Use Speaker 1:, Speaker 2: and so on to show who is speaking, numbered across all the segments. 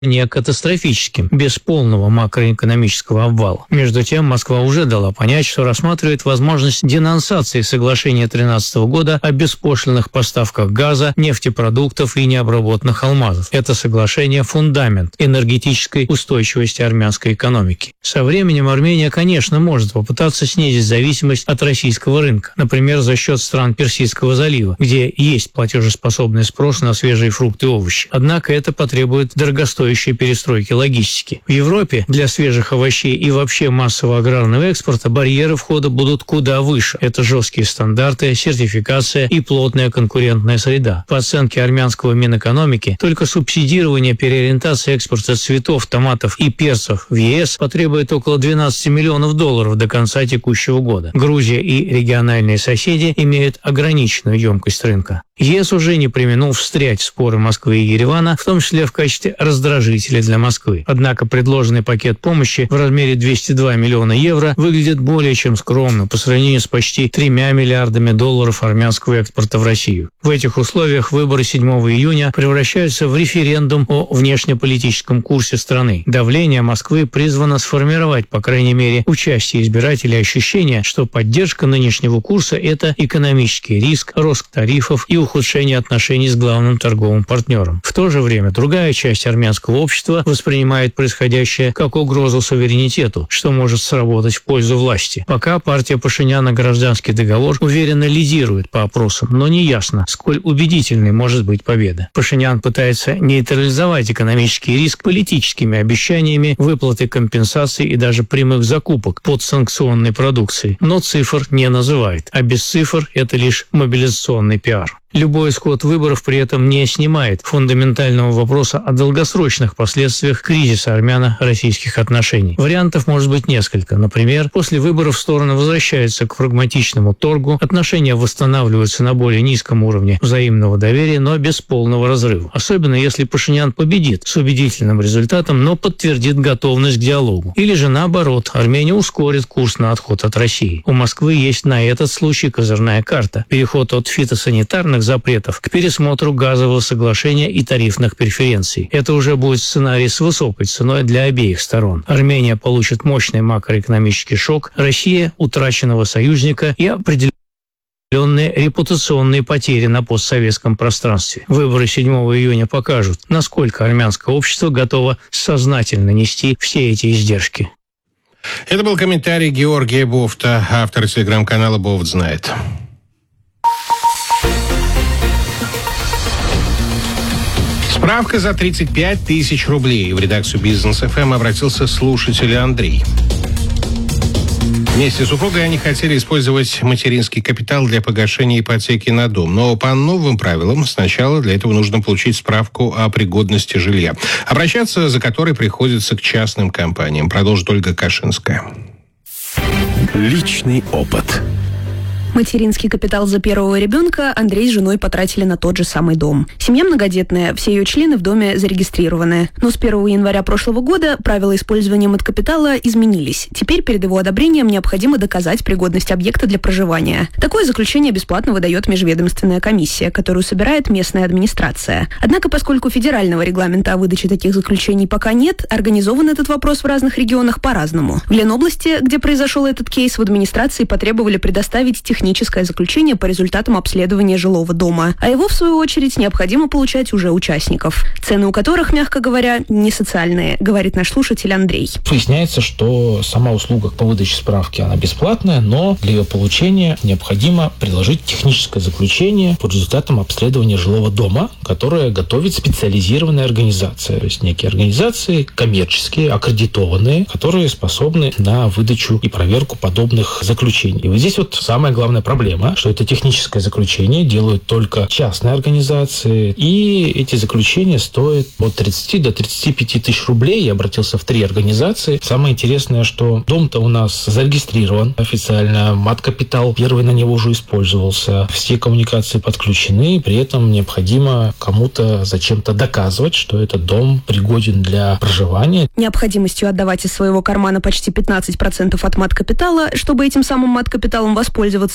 Speaker 1: не катастрофическим, без полного макроэкономического обвала. Между тем, Москва уже дала понять, что рассматривает возможность денонсации соглашения 2013 года о беспошлинных поставках газа, нефтепродуктов и необработанных алмазов. Это соглашение – фундамент энергетической устойчивости армянской экономики. Со временем Армения, конечно, может попытаться снизить зависимость от российского рынка, например, за счет стран Персидского залива, где есть платежеспособный спрос на свежие фрукты и овощи. Однако это потребует дорогостоящей перестройки логистики. В Европе для свежих овощей и вообще массового аграрного экспорта барьеры входа будут куда выше. Это жесткие стандарты, сертификация и плотная конкурентная среда. По оценке армянского Минэкономики, только субсидирование переориентации экспорта цветов, томатов и перцев в ЕС потребует около $12 миллионов до конца текущего года. Грузия и региональные соседи имеют ограниченную емкость рынка. ЕС уже не преминул встрять в споры Москвы и Еревана, в том числе в качестве раздражителя для Москвы. Однако предложенный пакет помощи в размере 202 миллиона евро выглядит более чем скромно по сравнению с почти $3 миллиардами армянского экспорта в Россию. В этих условиях выборы 7 июня превращаются в референдум о внешнеполитическом курсе страны. Давление Москвы призвано сформировать, по крайней мере, участие избирателей ощущение, что поддержка нынешнего курса – это экономический риск, рост тарифов и ухудшение отношений с главным торговым партнером. В то же время другая часть армянского общества воспринимает происходящее как угрозу суверенитету, что может сработать в пользу власти. Пока партия Пашиняна «Гражданский договор» уверенно лидирует по опросам, но неясно, сколь убедительной может быть победа. Пашинян пытается нейтрализовать экономический риск политическими обещаниями выплаты компенсаций и даже прямых закупок подсанкционной продукции, но цифр не называет, а без цифр это лишь мобилизационный пиар. Любой исход выборов при этом не снимает фундаментального вопроса о долгосрочных последствиях кризиса армяно-российских отношений. Вариантов может быть несколько. Например, после выборов стороны возвращаются к прагматичному торгу, отношения восстанавливаются на более низком уровне взаимного доверия, но без полного разрыва. Особенно если Пашинян победит с убедительным результатом, но подтвердит готовность к диалогу. Или же наоборот, Армения ускорит курс на отход от России. У Москвы есть на этот случай козырная карта – переход от фитосанитарных запретов к пересмотру газового соглашения и тарифных преференций. Это уже будет сценарий с высокой ценой для обеих сторон. Армения получит мощный макроэкономический шок, Россия – утраченного союзника и определенные репутационные потери на постсоветском пространстве. Выборы 7 июня покажут, насколько армянское общество готово сознательно нести все эти издержки.
Speaker 2: Это был комментарий Георгия Бофта, автора телеграм-канала «Бофт знает». Справка за 35 тысяч рублей. В редакцию «Бизнес ФМ» обратился слушатель Андрей. Вместе с супругой они хотели использовать материнский капитал для погашения ипотеки на дом. Но по новым правилам сначала для этого нужно получить справку о пригодности жилья, обращаться за которой приходится к частным компаниям. Продолжит Ольга Кашинская.
Speaker 3: Личный опыт.
Speaker 4: Материнский капитал за первого ребенка Андрей с женой потратили на тот же самый дом. Семья многодетная, все ее члены в доме зарегистрированы. Но с 1 января прошлого года правила использования маткапитала изменились. Теперь перед его одобрением необходимо доказать пригодность объекта для проживания. Такое заключение бесплатно выдает межведомственная комиссия, которую собирает местная администрация. Однако, поскольку федерального регламента о выдаче таких заключений пока нет, организован этот вопрос в разных регионах по-разному. В Ленобласти, где произошел этот кейс, в администрации потребовали предоставить техническое заключение по результатам обследования жилого дома, а его, в свою очередь, необходимо получать уже участников, цены у которых, мягко говоря, не социальные, говорит наш слушатель Андрей.
Speaker 5: Выясняется, что сама услуга по выдаче справки, она бесплатная, но для ее получения необходимо приложить техническое заключение по результатам обследования жилого дома, которое готовит специализированная организация, то есть некие организации коммерческие, аккредитованные, которые способны на выдачу и проверку подобных заключений. И вот здесь вот самое главная проблема, что это техническое заключение делают только частные организации, и эти заключения стоят от 30 до 35 тысяч рублей. Я обратился в 3 организации. Самое интересное, что дом-то у нас зарегистрирован официально, маткапитал первый на него уже использовался, все коммуникации подключены, при этом необходимо кому-то зачем-то доказывать, что этот дом пригоден для проживания.
Speaker 4: Необходимостью отдавать из своего кармана почти 15% от маткапитала, чтобы этим самым маткапиталом воспользоваться,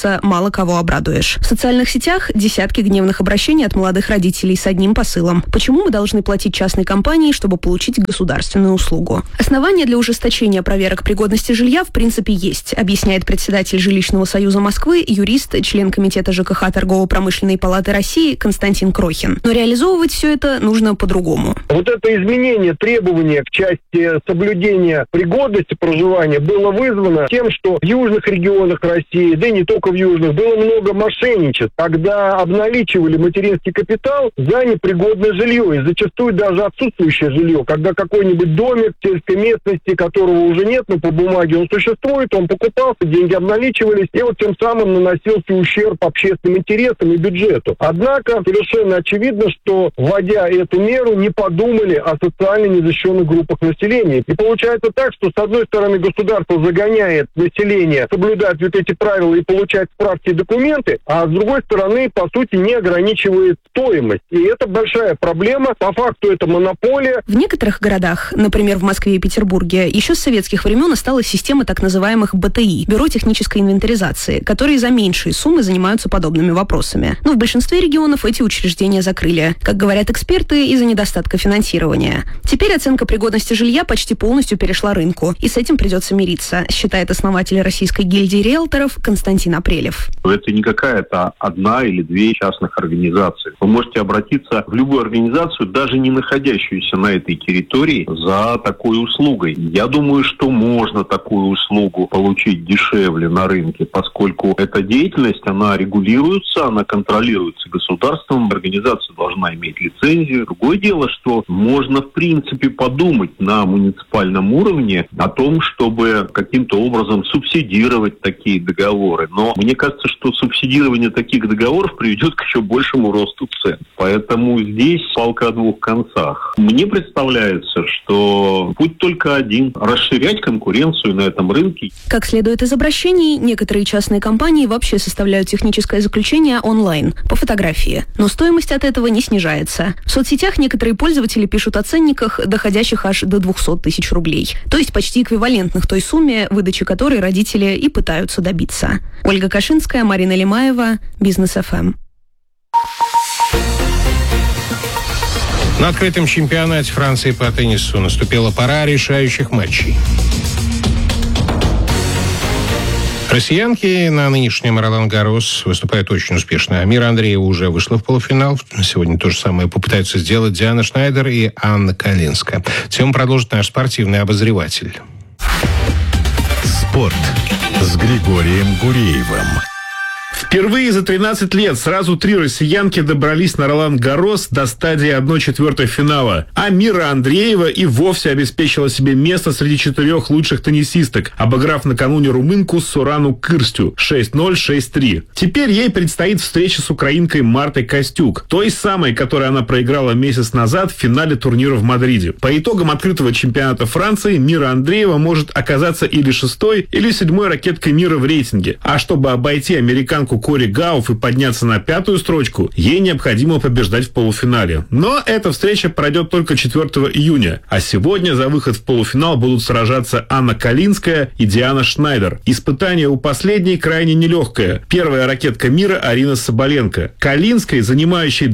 Speaker 4: кажется, мало кого обрадуешь. В социальных сетях десятки гневных обращений от молодых родителей с одним посылом. Почему мы должны платить частной компании, чтобы получить государственную услугу? Основания для ужесточения проверок пригодности жилья в принципе есть, объясняет председатель Жилищного союза Москвы, юрист, член комитета ЖКХ Торгово-промышленной палаты России Константин Крохин. Но реализовывать все это нужно по-другому.
Speaker 3: Вот это изменение требования в части соблюдения пригодности проживания было вызвано тем, что в южных регионах России, да и не только в южных, было много мошенничеств, когда обналичивали материнский капитал за непригодное жилье, и зачастую даже отсутствующее жилье, когда какой-нибудь домик в сельской местности, которого уже нет, но по бумаге он существует, он покупался, деньги обналичивались, и вот тем самым наносился ущерб общественным интересам и бюджету. Однако совершенно очевидно, что, вводя эту меру, не подумали о социально незащищенных группах населения. И получается так, что с одной стороны государство загоняет население соблюдать вот эти правила и получать справки и документы, а с другой стороны, по сути, не ограничивает стоимость. И это большая проблема. По факту это монополия.
Speaker 4: В некоторых городах, например, в Москве и Петербурге, еще с советских времен осталась система так называемых БТИ – Бюро технической инвентаризации, которые за меньшие суммы занимаются подобными вопросами. Но в большинстве регионов эти учреждения закрыли. Как говорят эксперты, из-за недостатка финансирования. Теперь оценка пригодности жилья почти полностью перешла рынку, и с этим придется мириться, считает основатель Российской гильдии риэлторов Константин Апрелев.
Speaker 6: Это не какая-то одна или две частных организации. Вы можете обратиться в любую организацию, даже не находящуюся на этой территории, за такой услугой. Я думаю, что можно такую услугу получить дешевле на рынке, поскольку эта деятельность, она регулируется, она контролируется государством, организация должна иметь лицензию. Другое дело, что можно в принципе подумать на муниципальном уровне о том, чтобы каким-то образом субсидировать такие договоры. Но мне кажется, что субсидирование таких договоров приведет к еще большему росту цен. Поэтому здесь палка о двух концах. Мне представляется, что путь только один – расширять конкуренцию на этом рынке.
Speaker 4: Как следует из обращений, некоторые частные компании вообще составляют техническое заключение онлайн, по фотографии. Но стоимость от этого не снижается. В соцсетях некоторые пользователи пишут о ценниках, доходящих аж до 200 тысяч рублей. То есть почти эквивалентных той сумме, выдачи которой родители и пытаются добиться. Ольга Кашинская, Марина Лимаева, Бизнес ФМ.
Speaker 2: На открытом чемпионате Франции по теннису наступила пора решающих матчей. Россиянки на нынешнем Ролан-Гаррос выступают очень успешно. Мира Андреева уже вышла в полуфинал. Сегодня то же самое попытаются сделать Диана Шнайдер и Анна Калинская. Тему продолжит наш спортивный обозреватель.
Speaker 7: Спорт с Григорием Гуреевым.
Speaker 8: Впервые за 13 лет сразу 3 россиянки добрались на Ролан-Гаррос до стадии 1/4 финала. А Мира Андреева и вовсе обеспечила себе место среди 4 лучших теннисисток, обыграв накануне румынку Сорану Кырстю 6-0, 6-3. Теперь ей предстоит встреча с украинкой Мартой Костюк, той самой, которой она проиграла месяц назад в финале турнира в Мадриде. По итогам открытого чемпионата Франции Мира Андреева может оказаться или 6-й, или 7-й ракеткой мира в рейтинге. А чтобы обойти американку Кори Гауф и подняться на 5-ю строчку, ей необходимо побеждать в полуфинале. Но эта встреча пройдет только 4 июня. А сегодня за выход в полуфинал будут сражаться Анна Калинская и Диана Шнайдер. Испытание у последней крайне нелегкое. Первая ракетка мира Арина Соболенко. Калинской, занимающей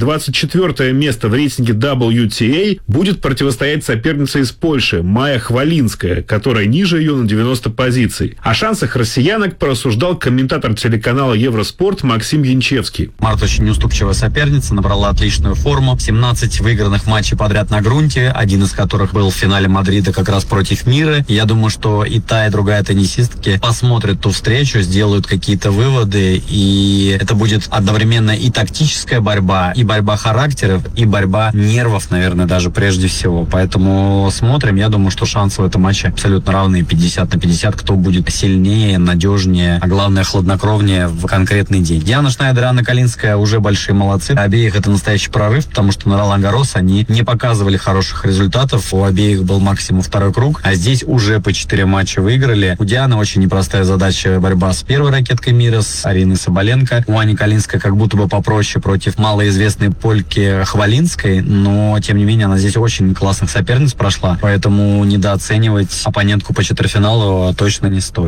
Speaker 8: 24 место в рейтинге WTA, будет противостоять сопернице из Польши Майя Хвалинская, которая ниже ее на 90 позиций. О шансах россиянок порассуждал комментатор телеканала Евроспорт Максим Янчевский.
Speaker 9: Марта очень неуступчивая соперница, набрала отличную форму. 17 выигранных матчей подряд на грунте, один из которых был в финале Мадрида как раз против Миры. Я думаю, что и та, и другая теннисистки посмотрят ту встречу, сделают какие-то выводы, и это будет одновременно и тактическая борьба, и борьба характеров, и борьба нервов, наверное, даже прежде всего. Поэтому смотрим. Я думаю, что шансы в этом матче абсолютно равные, 50/50, кто будет сильнее, надежнее, а главное, хладнокровнее в конкретный день. Диана Шнайдер и Анна Калинская уже большие молодцы. Обеих это настоящий прорыв, потому что на Ролан-Гаррос они не показывали хороших результатов. У обеих был максимум 2-й круг, а здесь уже по 4 матча выиграли. У Дианы очень непростая задача борьба с первой ракеткой мира, с Ариной Соболенко. У Ани Калинской как будто бы попроще против малоизвестной польки Хвалинской, но тем не менее она здесь очень классных соперниц прошла, поэтому недооценивать оппонентку по четвертьфиналу точно не стоит.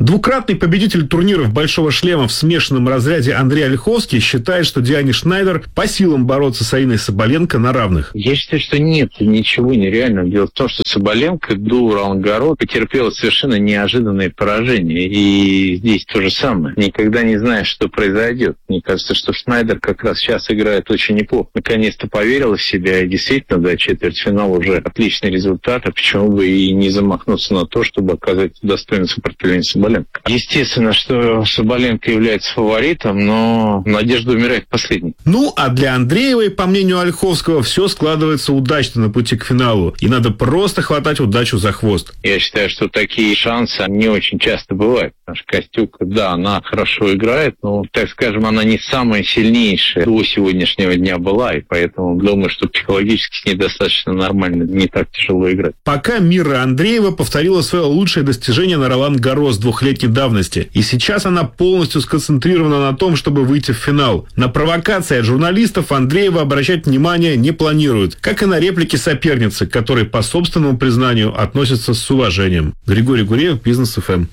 Speaker 8: Двукратный победитель турниров «Большого шлема» в смешанном разряде Андрей Ольховский считает, что Диане Шнайдер по силам бороться с Ариной Соболенко на равных.
Speaker 10: Я считаю, что нет ничего нереального. Дело в том, что Соболенко до Ролан-Гаррос потерпела совершенно неожиданное поражение. И здесь то же самое. Никогда не знаешь, что произойдет. Мне кажется, что Шнайдер как раз сейчас играет очень неплохо. Наконец-то поверила в себя, и действительно до четвертьфинала уже отличный результат. А почему бы и не замахнуться на то, чтобы оказать достойное сопротивление Соболенко? Естественно, что Соболенко является фаворитом, но надежда умирает последней.
Speaker 8: Ну, а для Андреевой, по мнению Ольховского, все складывается удачно на пути к финалу. И надо просто хватать удачу за хвост.
Speaker 10: Я считаю, что такие шансы не очень часто бывают. Потому что Костюк, да, она хорошо играет, но, так скажем, она не самая сильнейшая до сегодняшнего дня была. И поэтому думаю, что психологически с ней достаточно нормально, не так тяжело играть.
Speaker 8: Пока Мира Андреева повторила свое лучшее достижение на Ролан-Гаррос двухлетней давности. И сейчас она полностью сконцентрирована на том, чтобы выйти в финал. На провокации от журналистов Андреева обращать внимание не планирует, как и на реплики соперницы, которые, по собственному признанию, относятся с уважением. Григорий Гуреев, Бизнес ФМ.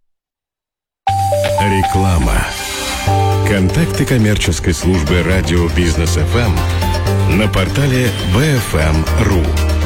Speaker 7: Реклама. Контакты коммерческой службы радио Бизнес ФМ на портале bfm.ru.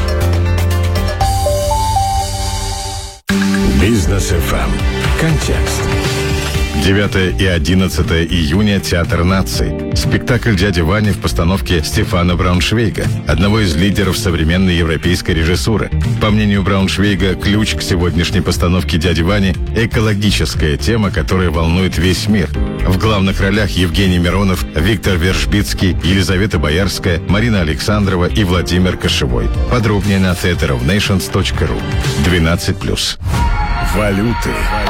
Speaker 7: Бизнес ФМ. Контекст. 9 и 11 июня Театр наций. Спектакль «Дядя Ваня» в постановке Стефана Брауншвейга, одного из лидеров современной европейской режиссуры. По мнению Брауншвейга, ключ к сегодняшней постановке «Дяди Вани» – экологическая тема, которая волнует весь мир. В главных ролях Евгений Миронов, Виктор Вершбицкий, Елизавета Боярская, Марина Александрова и Владимир Кошевой. Подробнее на theaterofnations.ru. 12+. Валюты.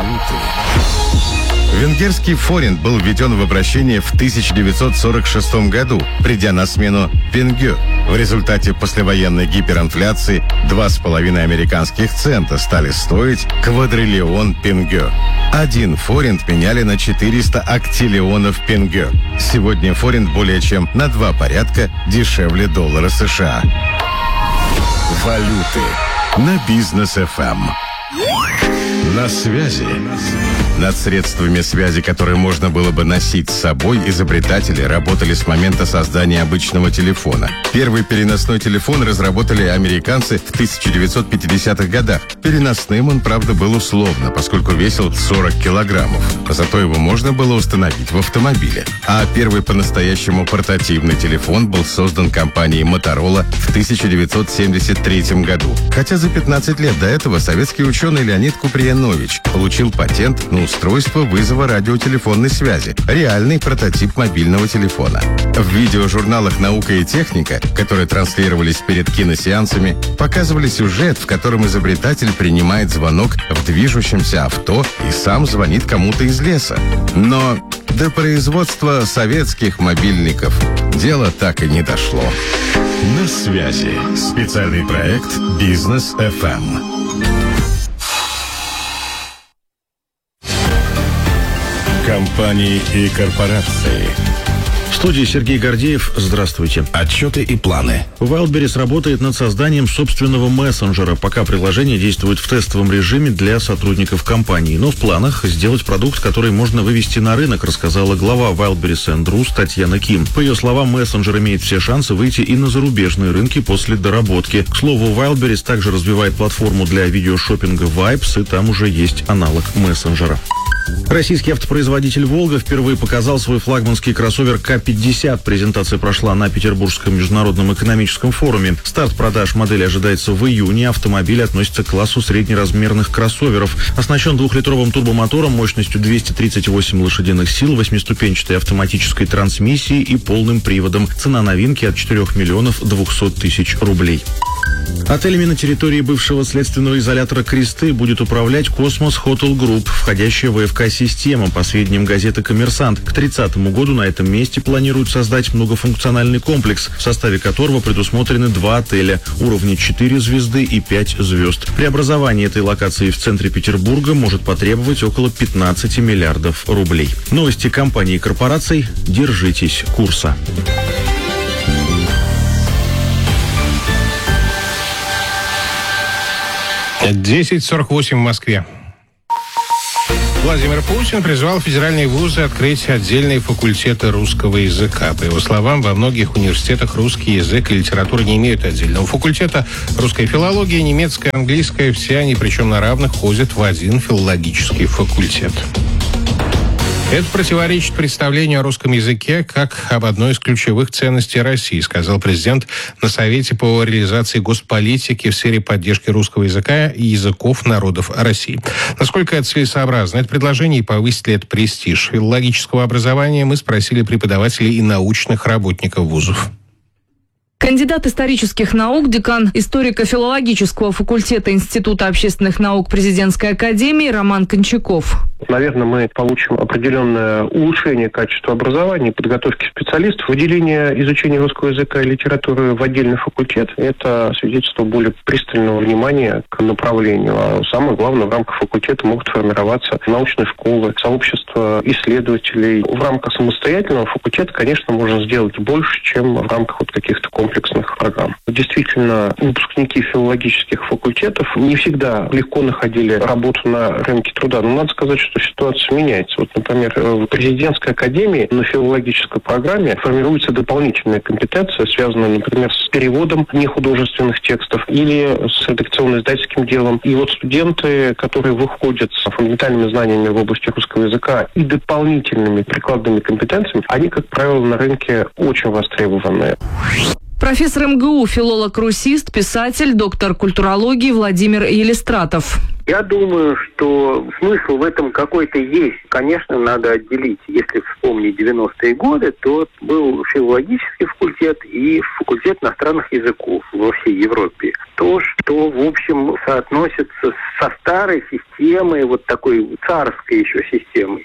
Speaker 7: Венгерский форинт был введен в обращение в 1946 году, придя на смену пенгё. В результате послевоенной гиперинфляции 2,5 американских цента стали стоить квадриллион пенгё. Один форинт меняли на 400 актиллионов пенгё. Сегодня форинт более чем на 2 порядка дешевле доллара США. Валюты на Бизнес ФМ. На связи. Над средствами связи, которые можно было бы носить с собой, изобретатели работали с момента создания обычного телефона. Первый переносной телефон разработали американцы в 1950-х годах. Переносным он, правда, был условно, поскольку весил 40 килограммов. Зато его можно было установить в автомобиле. А первый по-настоящему портативный телефон был создан компанией Motorola в 1973 году. Хотя за 15 лет до этого советский ученый Леонид Куприянович получил патент на устройство вызова радиотелефонной связи. Реальный прототип мобильного телефона. В видеожурналах «Наука и техника», которые транслировались перед киносеансами, показывали сюжет, в котором изобретатель принимает звонок в движущемся авто и сам звонит кому-то из леса. Но до производства советских мобильников дело так и не дошло. На связи. Специальный проект «Бизнес ФМ». Компании и корпорации.
Speaker 8: В студии Сергей Гордеев. Здравствуйте.
Speaker 7: Отчеты и планы.
Speaker 8: Wildberries работает над созданием собственного мессенджера, пока приложение действует в тестовом режиме для сотрудников компании. Но в планах сделать продукт, который можно вывести на рынок, рассказала глава Wildberries Rus Татьяна Ким. По ее словам, мессенджер имеет все шансы выйти и на зарубежные рынки после доработки. К слову, Wildberries также развивает платформу для видеошоппинга Vibes, и там уже есть аналог мессенджера. Российский автопроизводитель «Волга» впервые показал свой флагманский кроссовер К-50. Презентация прошла на Петербургском международном экономическом форуме. Старт продаж модели ожидается в июне. Автомобиль относится к классу среднеразмерных кроссоверов. Оснащен 2-литровым турбомотором мощностью 238 лошадиных сил, 8-ступенчатой автоматической трансмиссией и полным приводом. Цена новинки от 4 миллионов 200 тысяч рублей. Отелями на территории бывшего следственного изолятора «Кресты» будет управлять «Космос Хотел Групп», входящая в АФК-система, по сведениям газеты «Коммерсант». К 30 году на этом месте планируют создать многофункциональный комплекс, в составе которого предусмотрены 2 отеля, уровни 4 звезды и 5 звезд. Преобразование этой локации в центре Петербурга может потребовать около 15 миллиардов рублей. Новости компаний и корпораций. Держитесь курса.
Speaker 2: 10:48 в Москве. Владимир Путин призвал федеральные вузы открыть отдельные факультеты русского языка. По его словам, во многих университетах русский язык и литература не имеют отдельного факультета. Русская филология, немецкая, английская, все они, причем на равных, ходят в один филологический факультет. Это противоречит представлению о русском языке как об одной из ключевых ценностей России, сказал президент на Совете по реализации госполитики в сфере поддержки русского языка и языков народов России. Насколько это целесообразно? Это предложение и повысит ли это престиж филологического образования, мы спросили преподавателей и научных работников вузов.
Speaker 11: Кандидат исторических наук, декан историко-филологического факультета Института общественных наук Президентской академии Роман Кончаков.
Speaker 3: Наверное, мы получим определенное улучшение качества образования и подготовки специалистов. Выделение изучения русского языка и литературы в отдельный факультет – это свидетельство более пристального внимания к направлению. А самое главное, в рамках факультета могут формироваться научные школы, сообщества исследователей. В рамках самостоятельного факультета, конечно, можно сделать больше, чем в рамках вот каких-то комплексных программ. Действительно, выпускники филологических факультетов не всегда легко находили работу на рынке труда. Но надо сказать, что ситуация меняется. Вот, например, в президентской академии на филологической программе формируется дополнительная компетенция, связанная, например, с переводом нехудожественных текстов или с редакционно-издательским делом. И вот студенты, которые выходят с фундаментальными знаниями в области русского языка и дополнительными прикладными компетенциями, они, как правило, на рынке очень востребованы.
Speaker 11: Профессор МГУ, филолог-русист, писатель, доктор культурологии Владимир Елистратов.
Speaker 12: Я думаю, что смысл в этом какой-то есть. Конечно, надо отделить. Если вспомнить 90-е годы, то был филологический факультет и факультет иностранных языков во всей Европе. То, что, в общем, соотносится со старой системой, вот такой царской еще системой.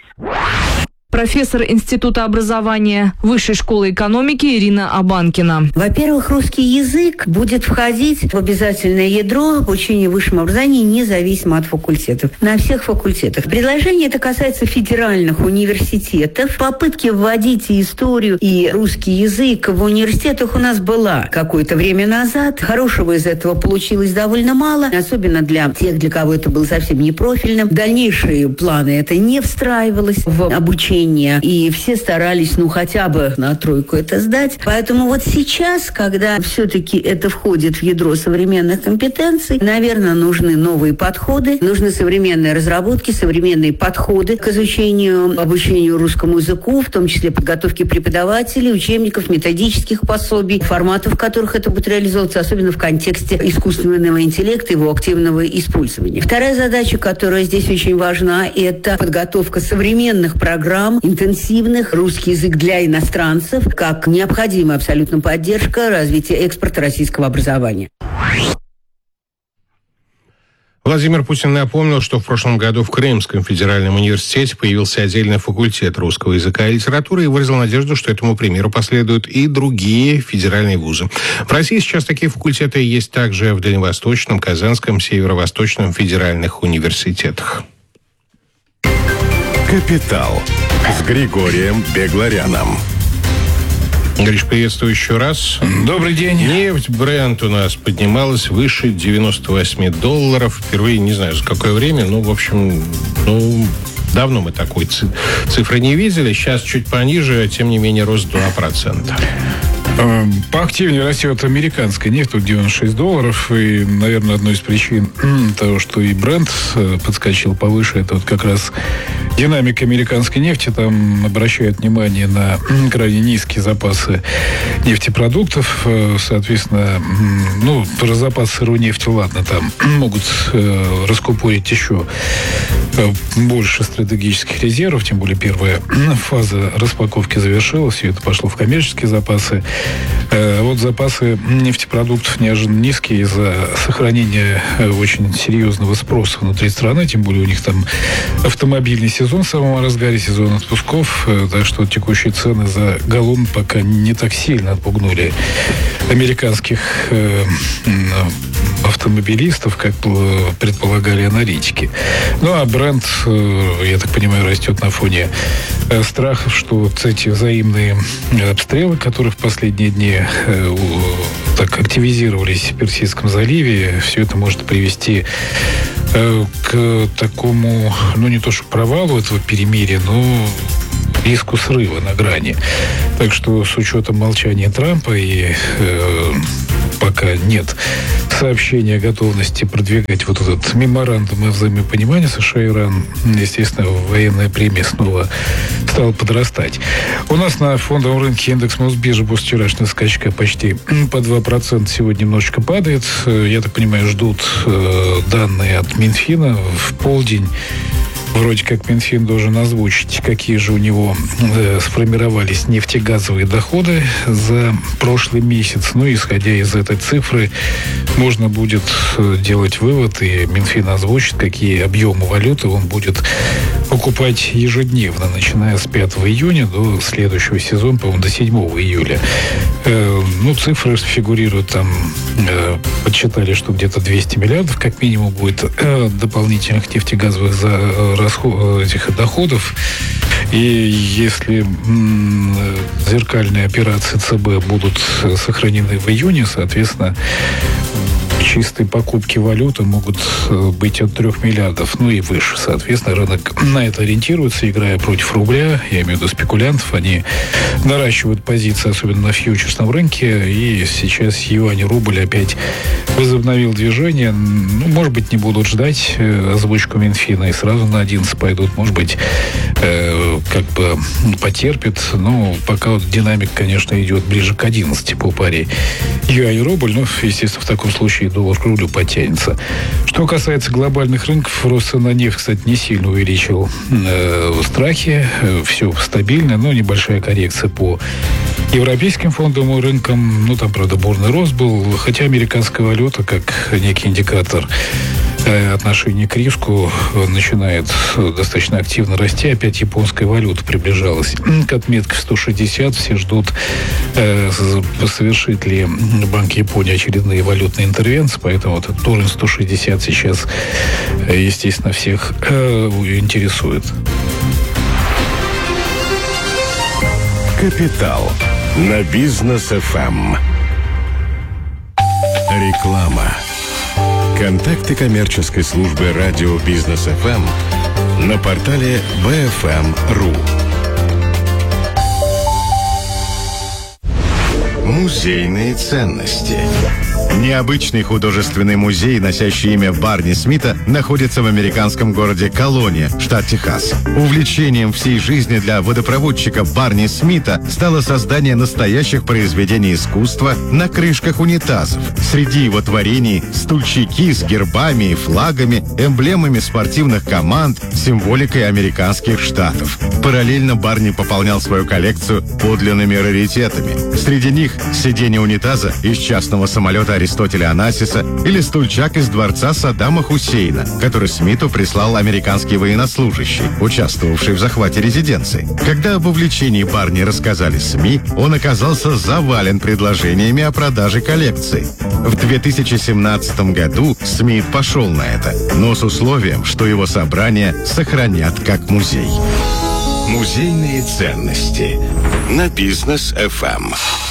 Speaker 11: Профессор Института образования Высшей школы экономики Ирина Абанкина.
Speaker 13: Во-первых, русский язык будет входить в обязательное ядро обучения в высшем образовании независимо от факультетов. На всех факультетах. Предложение это касается федеральных университетов. Попытки вводить и историю, и русский язык в университетах у нас была какое-то время назад. Хорошего из этого получилось довольно мало, особенно для тех, для кого это было совсем не профильным. В дальнейшие планы это не встраивалось в обучение. И все старались, хотя бы на тройку это сдать. Поэтому вот сейчас, когда все-таки это входит в ядро современных компетенций, наверное, нужны новые подходы, нужны современные разработки, современные подходы к изучению, обучению русскому языку, в том числе подготовке преподавателей, учебников, методических пособий, форматов, в которых это будет реализовываться, особенно в контексте искусственного интеллекта и его активного использования. Вторая задача, которая здесь очень важна, это подготовка современных программ, интенсивных, русский язык для иностранцев, как необходимая абсолютно поддержка развития экспорта российского образования.
Speaker 2: Владимир Путин напомнил, что в прошлом году в Крымском федеральном университете появился отдельный факультет русского языка и литературы и выразил надежду, что этому примеру последуют и другие федеральные вузы. В России сейчас такие факультеты есть также в Дальневосточном, Казанском, Северо-Восточном федеральных университетах.
Speaker 7: «Капитал» с Григорием Бегларяном.
Speaker 2: Гриш, приветствую еще раз.
Speaker 8: Добрый день.
Speaker 2: Нефть Brent у нас поднималась выше $98. Впервые, не знаю, за какое время, в общем, давно мы такой цифры не видели. Сейчас чуть пониже, тем не менее, рост 2%.
Speaker 14: Поактивнее растет американская нефть, тут $96. И, наверное, одной из причин того, что и Brent подскочил повыше, это вот как раз динамика американской нефти. Там обращают внимание на крайне низкие запасы нефтепродуктов. Соответственно, про запас сырой нефти, ладно, там могут раскупорить еще больше стратегических резервов, тем более первая фаза распаковки завершилась, и это пошло в коммерческие запасы. Вот запасы нефтепродуктов неожиданно низкие из-за сохранения очень серьезного спроса внутри страны, тем более у них там автомобильный сезон в самом разгаре, сезон отпусков, так что текущие цены за галлон пока не так сильно отпугнули американских автомобилистов, как предполагали аналитики. А Brent, я так понимаю, растет на фоне страхов, что вот эти взаимные обстрелы, которые в последние дни так активизировались в Персидском заливе, все это может привести к такому, не то что провалу этого перемирия, но риску срыва на грани. Так что с учетом молчания Трампа и пока нет сообщения о готовности продвигать вот этот меморандум о взаимопонимании США и Иран, естественно, военная премия снова стала подрастать. У нас на фондовом рынке индекс Мосбиржи после вчерашнего скачка почти по 2% сегодня немножечко падает. Я так понимаю, ждут данные от Минфина в полдень. Вроде как Минфин должен озвучить, какие же у него сформировались нефтегазовые доходы за прошлый месяц. Исходя из этой цифры, можно будет делать вывод, и Минфин озвучит, какие объемы валюты он будет покупать ежедневно, начиная с 5 июня до следующего сезона, по-моему, до 7 июля. Цифры фигурируют там, подсчитали, что где-то 200 миллиардов как минимум будет дополнительных нефтегазовых этих доходов. И если зеркальные операции ЦБ будут сохранены в июне, соответственно, чистые покупки валюты могут быть от 3 миллиардов, и выше. Соответственно, рынок на это ориентируется, играя против рубля. Я имею в виду спекулянтов. Они наращивают позиции, особенно на фьючерсном рынке. И сейчас юань и рубль опять возобновил движение. Может быть, не будут ждать озвучку Минфина и сразу на 11 пойдут. Может быть, потерпит. Но пока динамика, конечно, идет ближе к 11 по паре юань-рубль. Естественно, в таком случае доллар к рублю потянется. Что касается глобальных рынков, рост на нефть, кстати, не сильно увеличил страхи. Все стабильно, но небольшая коррекция по европейским фондовым рынкам. Там, правда, бурный рост был. Хотя американская валюта, как некий индикатор отношения к риску, начинает достаточно активно расти. Опять японская валюта приближалась к отметке 160. Все ждут, совершит ли Банк Японии очередные валютные интервенции. Поэтому этот уровень 160 сейчас, естественно, всех интересует.
Speaker 7: Капитал на Бизнес ФМ. Реклама. Контакты коммерческой службы радио Бизнес ФМ на портале bfm.ru. Музейные ценности. Необычный художественный музей, носящий имя Барни Смита, находится в американском городе Колония, штат Техас. Увлечением всей жизни для водопроводчика Барни Смита стало создание настоящих произведений искусства на крышках унитазов. Среди его творений стульчики с гербами и флагами, эмблемами спортивных команд, символикой американских штатов. Параллельно Барни пополнял свою коллекцию подлинными раритетами. Среди них сиденье унитаза из частного самолета Аристотеля Онасиса или стульчак из дворца Саддама Хусейна, который Смиту прислал американский военнослужащий, участвовавший в захвате резиденции. Когда об увлечении Барни рассказали СМИ, он оказался завален предложениями о продаже коллекции. В 2017 году Смит пошел на это, но с условием, что его собрания сохранят как музей. Музейные ценности на Бизнес ФМ.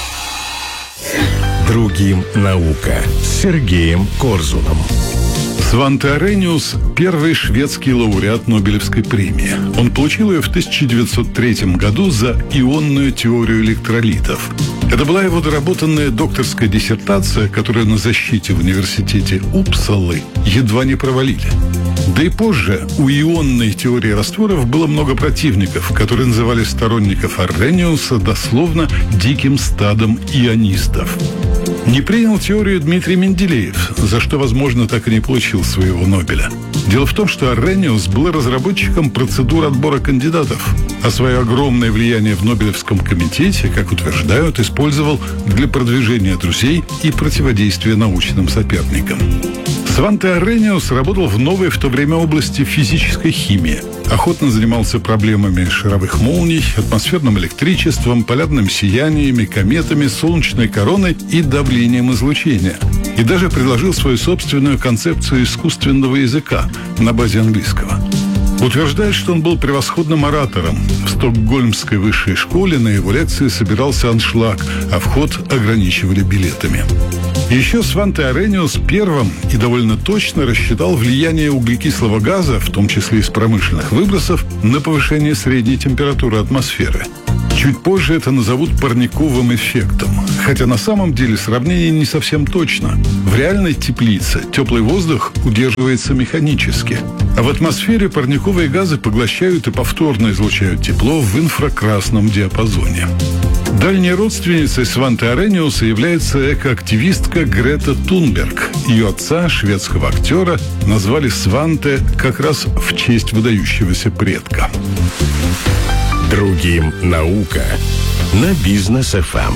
Speaker 7: Другим наука с Сергеем Корзуном.
Speaker 15: Сванте Аррениус – первый шведский лауреат Нобелевской премии. Он получил ее в 1903 году за ионную теорию электролитов. Это была его доработанная докторская диссертация, которую на защите в университете Упсалы едва не провалили. Да и позже у ионной теории растворов было много противников, которые называли сторонников Аррениуса дословно «диким стадом ионистов». Не принял теорию Дмитрий Менделеев, за что, возможно, так и не получил своего Нобеля. Дело в том, что Аррениус был разработчиком процедур отбора кандидатов, а свое огромное влияние в Нобелевском комитете, как утверждают, использовал для продвижения друзей и противодействия научным соперникам. Сванте Аррениус работал в новой в то время области физической химии. Охотно занимался проблемами шаровых молний, атмосферным электричеством, полярным сияниями, кометами, солнечной короной и давлением излучения. И даже предложил свою собственную концепцию искусственного языка на базе английского. Утверждает, что он был превосходным оратором. В Стокгольмской высшей школе на его лекции собирался аншлаг, а вход ограничивали билетами. Еще Сванте Арениус первым и довольно точно рассчитал влияние углекислого газа, в том числе из промышленных выбросов, на повышение средней температуры атмосферы. Чуть позже это назовут парниковым эффектом. Хотя на самом деле сравнение не совсем точно. В реальной теплице теплый воздух удерживается механически. А в атмосфере парниковые газы поглощают и повторно излучают тепло в инфракрасном диапазоне. Дальней родственницей Сванте Арениуса является экоактивистка Грета Тунберг. Ее отца, шведского актера, назвали Сванте как раз в честь выдающегося предка.
Speaker 7: Другим наука на Бизнес ФМ.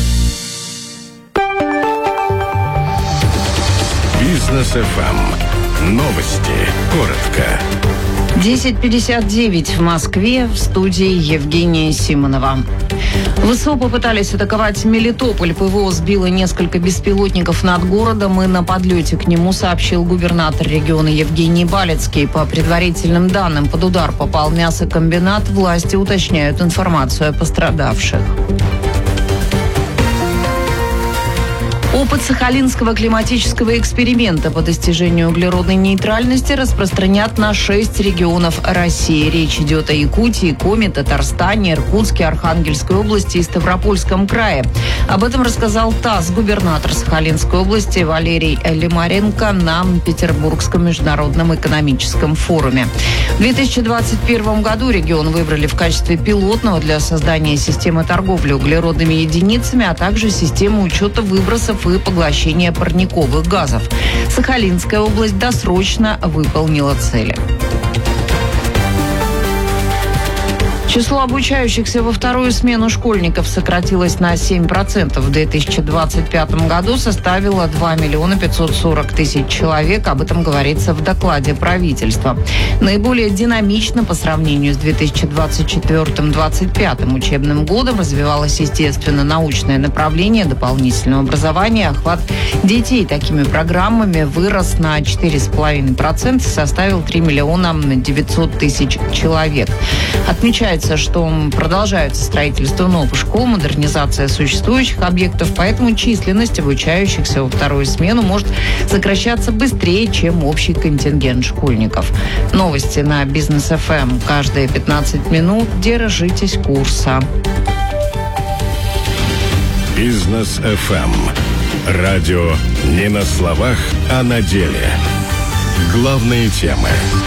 Speaker 7: Бизнес ФМ. Новости. Коротко.
Speaker 16: 10:59 в Москве, в студии Евгения Симонова. ВСУ попытались атаковать Мелитополь. ПВО сбило несколько беспилотников над городом, и на подлете к нему сообщил губернатор региона Евгений Балецкий. По предварительным данным, под удар попал мясокомбинат. Власти уточняют информацию о пострадавших. Опыт Сахалинского климатического эксперимента по достижению углеродной нейтральности распространят на 6 регионов России. Речь идет о Якутии, Коми, Татарстане, Иркутске, Архангельской области и Ставропольском крае. Об этом рассказал ТАСС губернатор Сахалинской области Валерий Лимаренко на Петербургском международном экономическом форуме. В 2021 году регион выбрали в качестве пилотного для создания системы торговли углеродными единицами, а также системы учета выбросов и поглощения парниковых газов. Сахалинская область досрочно выполнила цели. Число обучающихся во вторую смену школьников сократилось на 7%. В 2025 году составило 2 540 000 человек. Об этом говорится в докладе правительства. Наиболее динамично по сравнению с 2024-2025 учебным годом развивалось естественно-научное направление дополнительного образования. Охват детей такими программами вырос на 4,5% и составил 3 900 000 человек. Отмечается, что продолжается строительство новых школ, модернизация существующих объектов, поэтому численность обучающихся во вторую смену может сокращаться быстрее, чем общий контингент школьников. Новости на Бизнес ФМ каждые 15 минут. Держитесь курса.
Speaker 7: Бизнес ФМ. Радио не на словах, а на деле. Главные темы.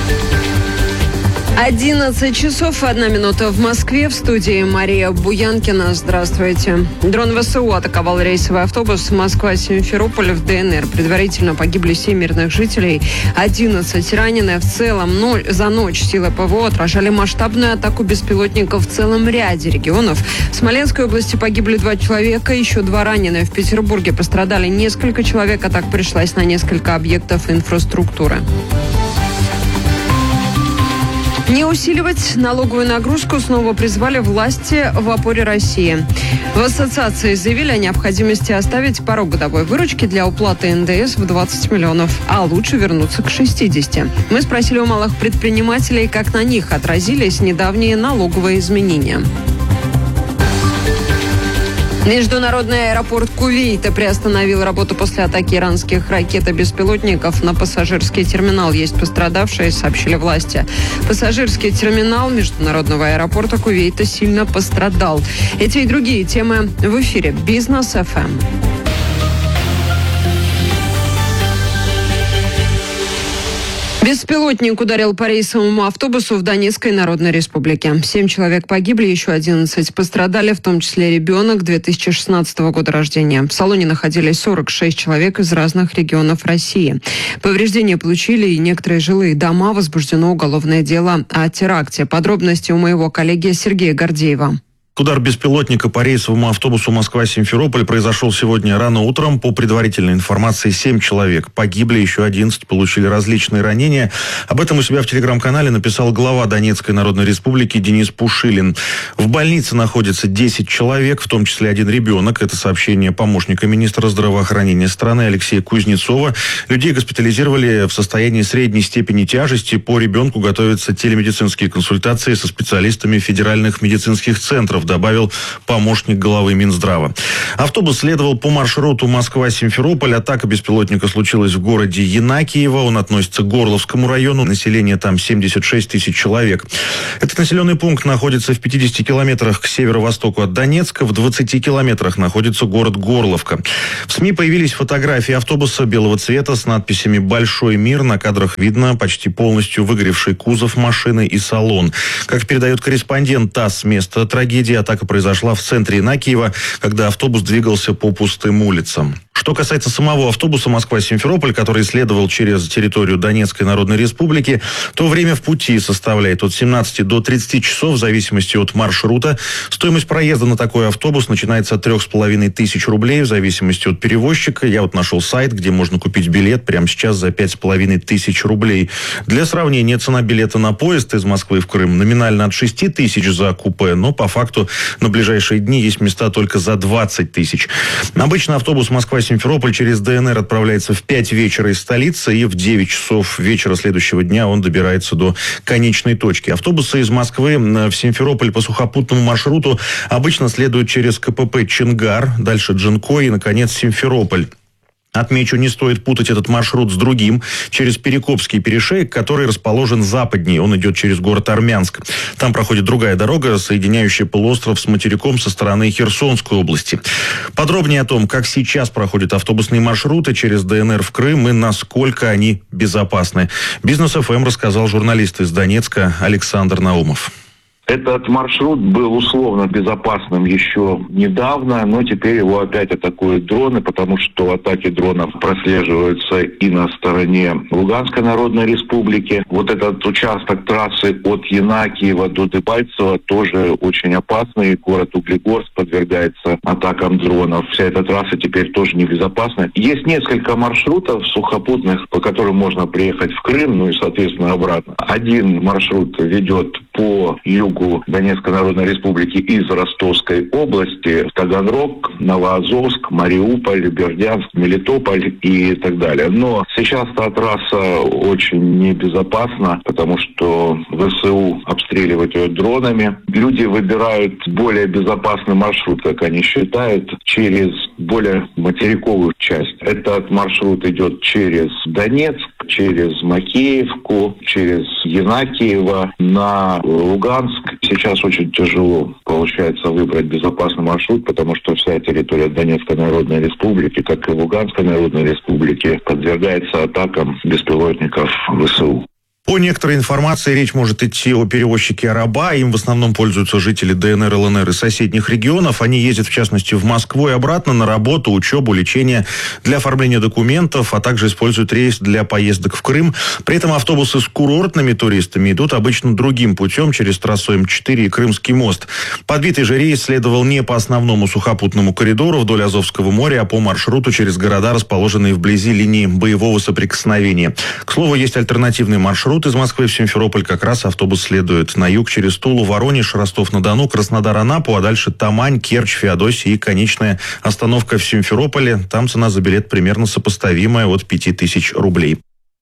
Speaker 17: 11 часов 1 минута в Москве. В студии Мария Буянкина. Здравствуйте. Дрон ВСУ атаковал рейсовый автобус Москва-Симферополь в ДНР. Предварительно погибли 7 мирных жителей, 11 ранены. В целом, за ночь силы ПВО отражали масштабную атаку беспилотников в целом ряде регионов. В Смоленской области погибли 2 человека, еще 2 ранены. В Петербурге пострадали несколько человек, а так пришлась на несколько объектов инфраструктуры. Не усиливать налоговую нагрузку снова призвали власти в опоре России. В ассоциации заявили о необходимости оставить порог годовой выручки для уплаты НДС в 20 миллионов, а лучше вернуться к 60. Мы спросили у малых предпринимателей, как на них отразились недавние налоговые изменения. Международный аэропорт Кувейта приостановил работу после атаки иранских ракет и беспилотников на пассажирский терминал. Есть пострадавшие, сообщили власти. Пассажирский терминал международного аэропорта Кувейта сильно пострадал. Эти и другие темы в эфире Бизнес ФМ. Беспилотник ударил по рейсовому автобусу в Донецкой Народной Республике. 7 человек погибли, еще 11 пострадали, в том числе ребенок 2016 года рождения. В салоне находились 46 человек из разных регионов России. Повреждения получили и некоторые жилые дома. Возбуждено уголовное дело о теракте. Подробности у моего коллеги Сергея Гордеева.
Speaker 18: Удар беспилотника по рейсовому автобусу Москва-Симферополь произошел сегодня рано утром. По предварительной информации, 7 человек погибли, еще 11 получили различные ранения. Об этом у себя в телеграм-канале написал глава Донецкой Народной Республики Денис Пушилин. В больнице находится 10 человек, в том числе 1 ребенок. Это сообщение помощника министра здравоохранения страны Алексея Кузнецова. Людей госпитализировали в состоянии средней степени тяжести. По ребенку готовятся телемедицинские консультации со специалистами федеральных медицинских центров, добавил помощник главы Минздрава. Автобус следовал по маршруту Москва-Симферополь. Атака беспилотника случилась в городе Янакиево. Он относится к Горловскому району. Население там 76 тысяч человек. Этот населенный пункт находится в 50 километрах к северо-востоку от Донецка. В 20 километрах находится город Горловка. В СМИ появились фотографии автобуса белого цвета с надписями «Большой мир». На кадрах видно почти полностью выгоревший кузов машины и салон. Как передает корреспондент ТАСС с места трагедии, атака произошла в центре Янакиева, когда автобус двигался по пустым улицам. Что касается самого автобуса Москва-Симферополь, который следовал через территорию Донецкой Народной Республики, то время в пути составляет от 17 до 30 часов в зависимости от маршрута. Стоимость проезда на такой автобус начинается от 3500 рублей в зависимости от перевозчика. Я нашел сайт, где можно купить билет прямо сейчас за 5500 рублей. Для сравнения, цена билета на поезд из Москвы в Крым номинально от 6000 за купе, но по факту на ближайшие дни есть места только за 20 тысяч. Обычно автобус Москва-Симферополь через ДНР отправляется в 5 вечера из столицы, и в 9 часов вечера следующего дня он добирается до конечной точки. Автобусы из Москвы в Симферополь по сухопутному маршруту обычно следуют через КПП Чингар, дальше Джанкой и, наконец, Симферополь. Отмечу, не стоит путать этот маршрут с другим, через Перекопский перешеек, который расположен западнее. Он идет через город Армянск. Там проходит другая дорога, соединяющая полуостров с материком со стороны Херсонской области. Подробнее о том, как сейчас проходят автобусные маршруты через ДНР в Крым и насколько они безопасны, Бизнес ФМ рассказал журналист из Донецка Александр Наумов.
Speaker 19: Этот маршрут был условно безопасным еще недавно, но теперь его опять атакуют дроны, потому что атаки дронов прослеживаются и на стороне Луганской Народной Республики. Вот этот участок трассы от Янакиева до Дебальцево тоже очень опасный. Город Углегорск подвергается атакам дронов. Вся эта трасса теперь тоже небезопасна. Есть несколько маршрутов сухопутных, по которым можно приехать в Крым, ну и, соответственно, обратно. Один маршрут ведет по югу Донецкой Народной Республики из Ростовской области в Таганрог, Новоазовск, Мариуполь, Бердянск, Мелитополь и так далее. Но сейчас эта трасса очень небезопасна, потому что ВСУ обстреливают ее дронами. Люди выбирают более безопасный маршрут, как они считают, через более материковую часть. Этот маршрут идет через Донецк, через Макеевку, через Янакиево на Луганск. Сейчас очень тяжело получается выбрать безопасный маршрут, потому что вся территория Донецкой Народной Республики, как и Луганской Народной Республики, подвергается атакам беспилотников ВСУ.
Speaker 18: По некоторой информации речь может идти о перевозчике «Араба». Им в основном пользуются жители ДНР, ЛНР и соседних регионов. Они ездят, в частности, в Москву и обратно на работу, учебу, лечение, для оформления документов, а также используют рейс для поездок в Крым. При этом автобусы с курортными туристами идут обычно другим путем через трассу М4 и Крымский мост. Подбитый же рейс следовал не по основному сухопутному коридору вдоль Азовского моря, а по маршруту через города, расположенные вблизи линии боевого соприкосновения. К слову, есть альтернативный маршрут. Из Москвы в Симферополь как раз автобус следует на юг через Тулу, Воронеж, Ростов-на-Дону, Краснодар, Анапу, а дальше Тамань, Керчь, Феодосия и конечная остановка в Симферополе. Там цена за билет примерно сопоставимая от 5000 рублей.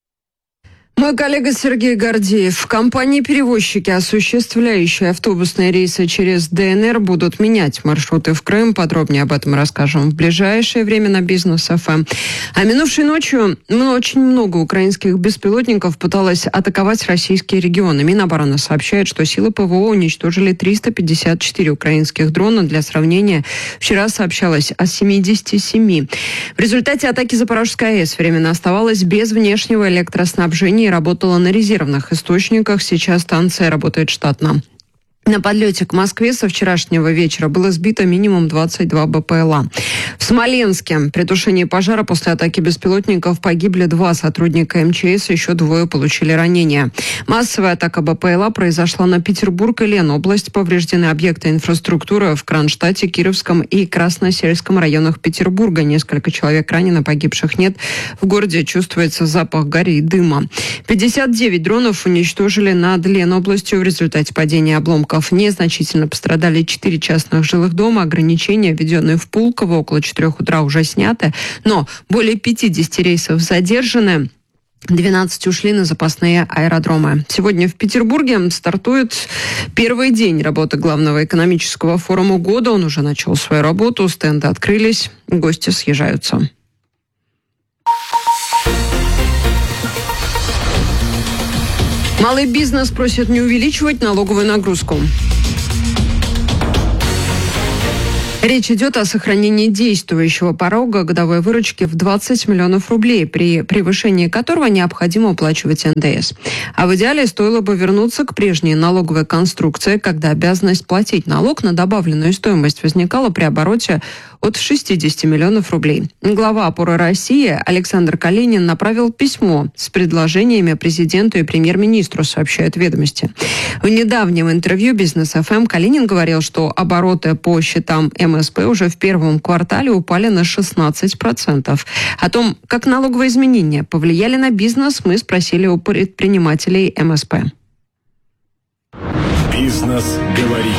Speaker 17: Мой коллега Сергей Гордеев. Компании-перевозчики, осуществляющие автобусные рейсы через ДНР, будут менять маршруты в Крым. Подробнее об этом расскажем в ближайшее время на Бизнес ФМ. А минувшей ночью очень много украинских беспилотников пыталось атаковать российские регионы. Минобороны сообщает, что силы ПВО уничтожили 354 украинских дрона. Для сравнения, вчера сообщалось о 77. В результате атаки Запорожская АЭС временно оставалась без внешнего электроснабжения и работала на резервных источниках. Сейчас станция работает штатно. На подлете к Москве со вчерашнего вечера было сбито минимум 22 БПЛА. В Смоленске при тушении пожара после атаки беспилотников погибли 2 сотрудника МЧС, еще 2 получили ранения. Массовая атака БПЛА произошла на Петербург и Ленобласть. Повреждены объекты инфраструктуры в Кронштадте, Кировском и Красносельском районах Петербурга. Несколько человек ранено, погибших нет. В городе чувствуется запах гари и дыма. 59 дронов уничтожили над Ленобластью в результате падения обломков. Незначительно пострадали 4 частных жилых дома. Ограничения, введенные в Пулково, около 4 утра уже сняты. Но более 50 рейсов задержаны. 12 ушли на запасные аэродромы. Сегодня в Петербурге стартует первый день работы главного экономического форума года. Он уже начал свою работу. Стенды открылись. Гости съезжаются. Малый бизнес просит не увеличивать налоговую нагрузку. Речь идет о сохранении действующего порога годовой выручки в 20 миллионов рублей, при превышении которого необходимо уплачивать НДС. А в идеале стоило бы вернуться к прежней налоговой конструкции, когда обязанность платить налог на добавленную стоимость возникала при обороте от 60 миллионов рублей. Глава «Опоры России» Александр Калинин направил письмо с предложениями президенту и премьер-министру, сообщают «Ведомости». В недавнем интервью «Бизнес ФМ» Калинин говорил, что обороты по счетам МСП уже в первом квартале упали на 16%. О том, как налоговые изменения повлияли на бизнес, мы спросили у предпринимателей МСП.
Speaker 20: Бизнес говорит.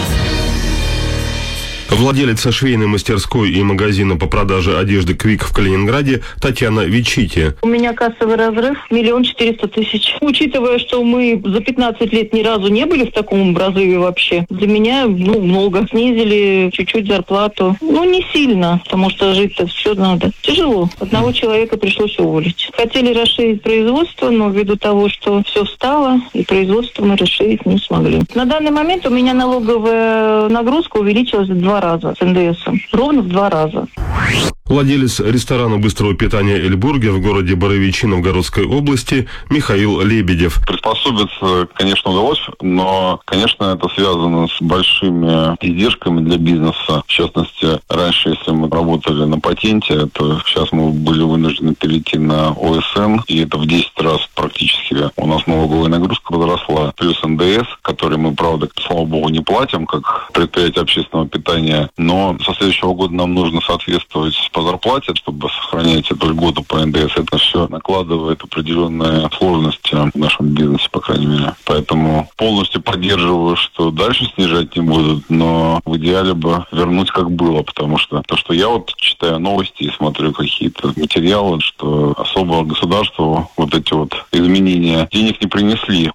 Speaker 21: Владелица швейной мастерской и магазина по продаже одежды «Квик» в Калининграде Татьяна Вичити.
Speaker 22: У меня кассовый разрыв 1 400 000. Учитывая, что мы за 15 лет ни разу не были в таком разрыве вообще, для меня много. Снизили чуть-чуть зарплату. Не сильно, потому что жить-то все надо. Тяжело. Одного человека пришлось уволить. Хотели расширить производство, но ввиду того, что все встало, и производство мы расширить не смогли. На данный момент у меня налоговая нагрузка увеличилась в 2 раза с НДСом. Ровно в 2 раза.
Speaker 21: Владелец ресторана быстрого питания «Эльбургер» в городе Боровичи Новгородской области Михаил Лебедев.
Speaker 23: Приспособиться, конечно, удалось, но, конечно, это связано с большими издержками для бизнеса. В частности, раньше, если мы работали на патенте, то сейчас мы были вынуждены перейти на ОСН, и это в 10 раз практически у нас налоговая нагрузка возросла. Плюс НДС, который мы, правда, слава богу, не платим, как предприятие общественного питания, но со следующего года нам нужно соответствовать по зарплате, чтобы сохранять эту льготу по НДС. Это все накладывает определенные сложности в нашем бизнесе, по крайней мере. Поэтому полностью поддерживаю, что дальше снижать не будут, но в идеале бы вернуть как было, потому что то, что я читаю новости и смотрю какие-то материалы, что особо государству эти изменения денег не принесли.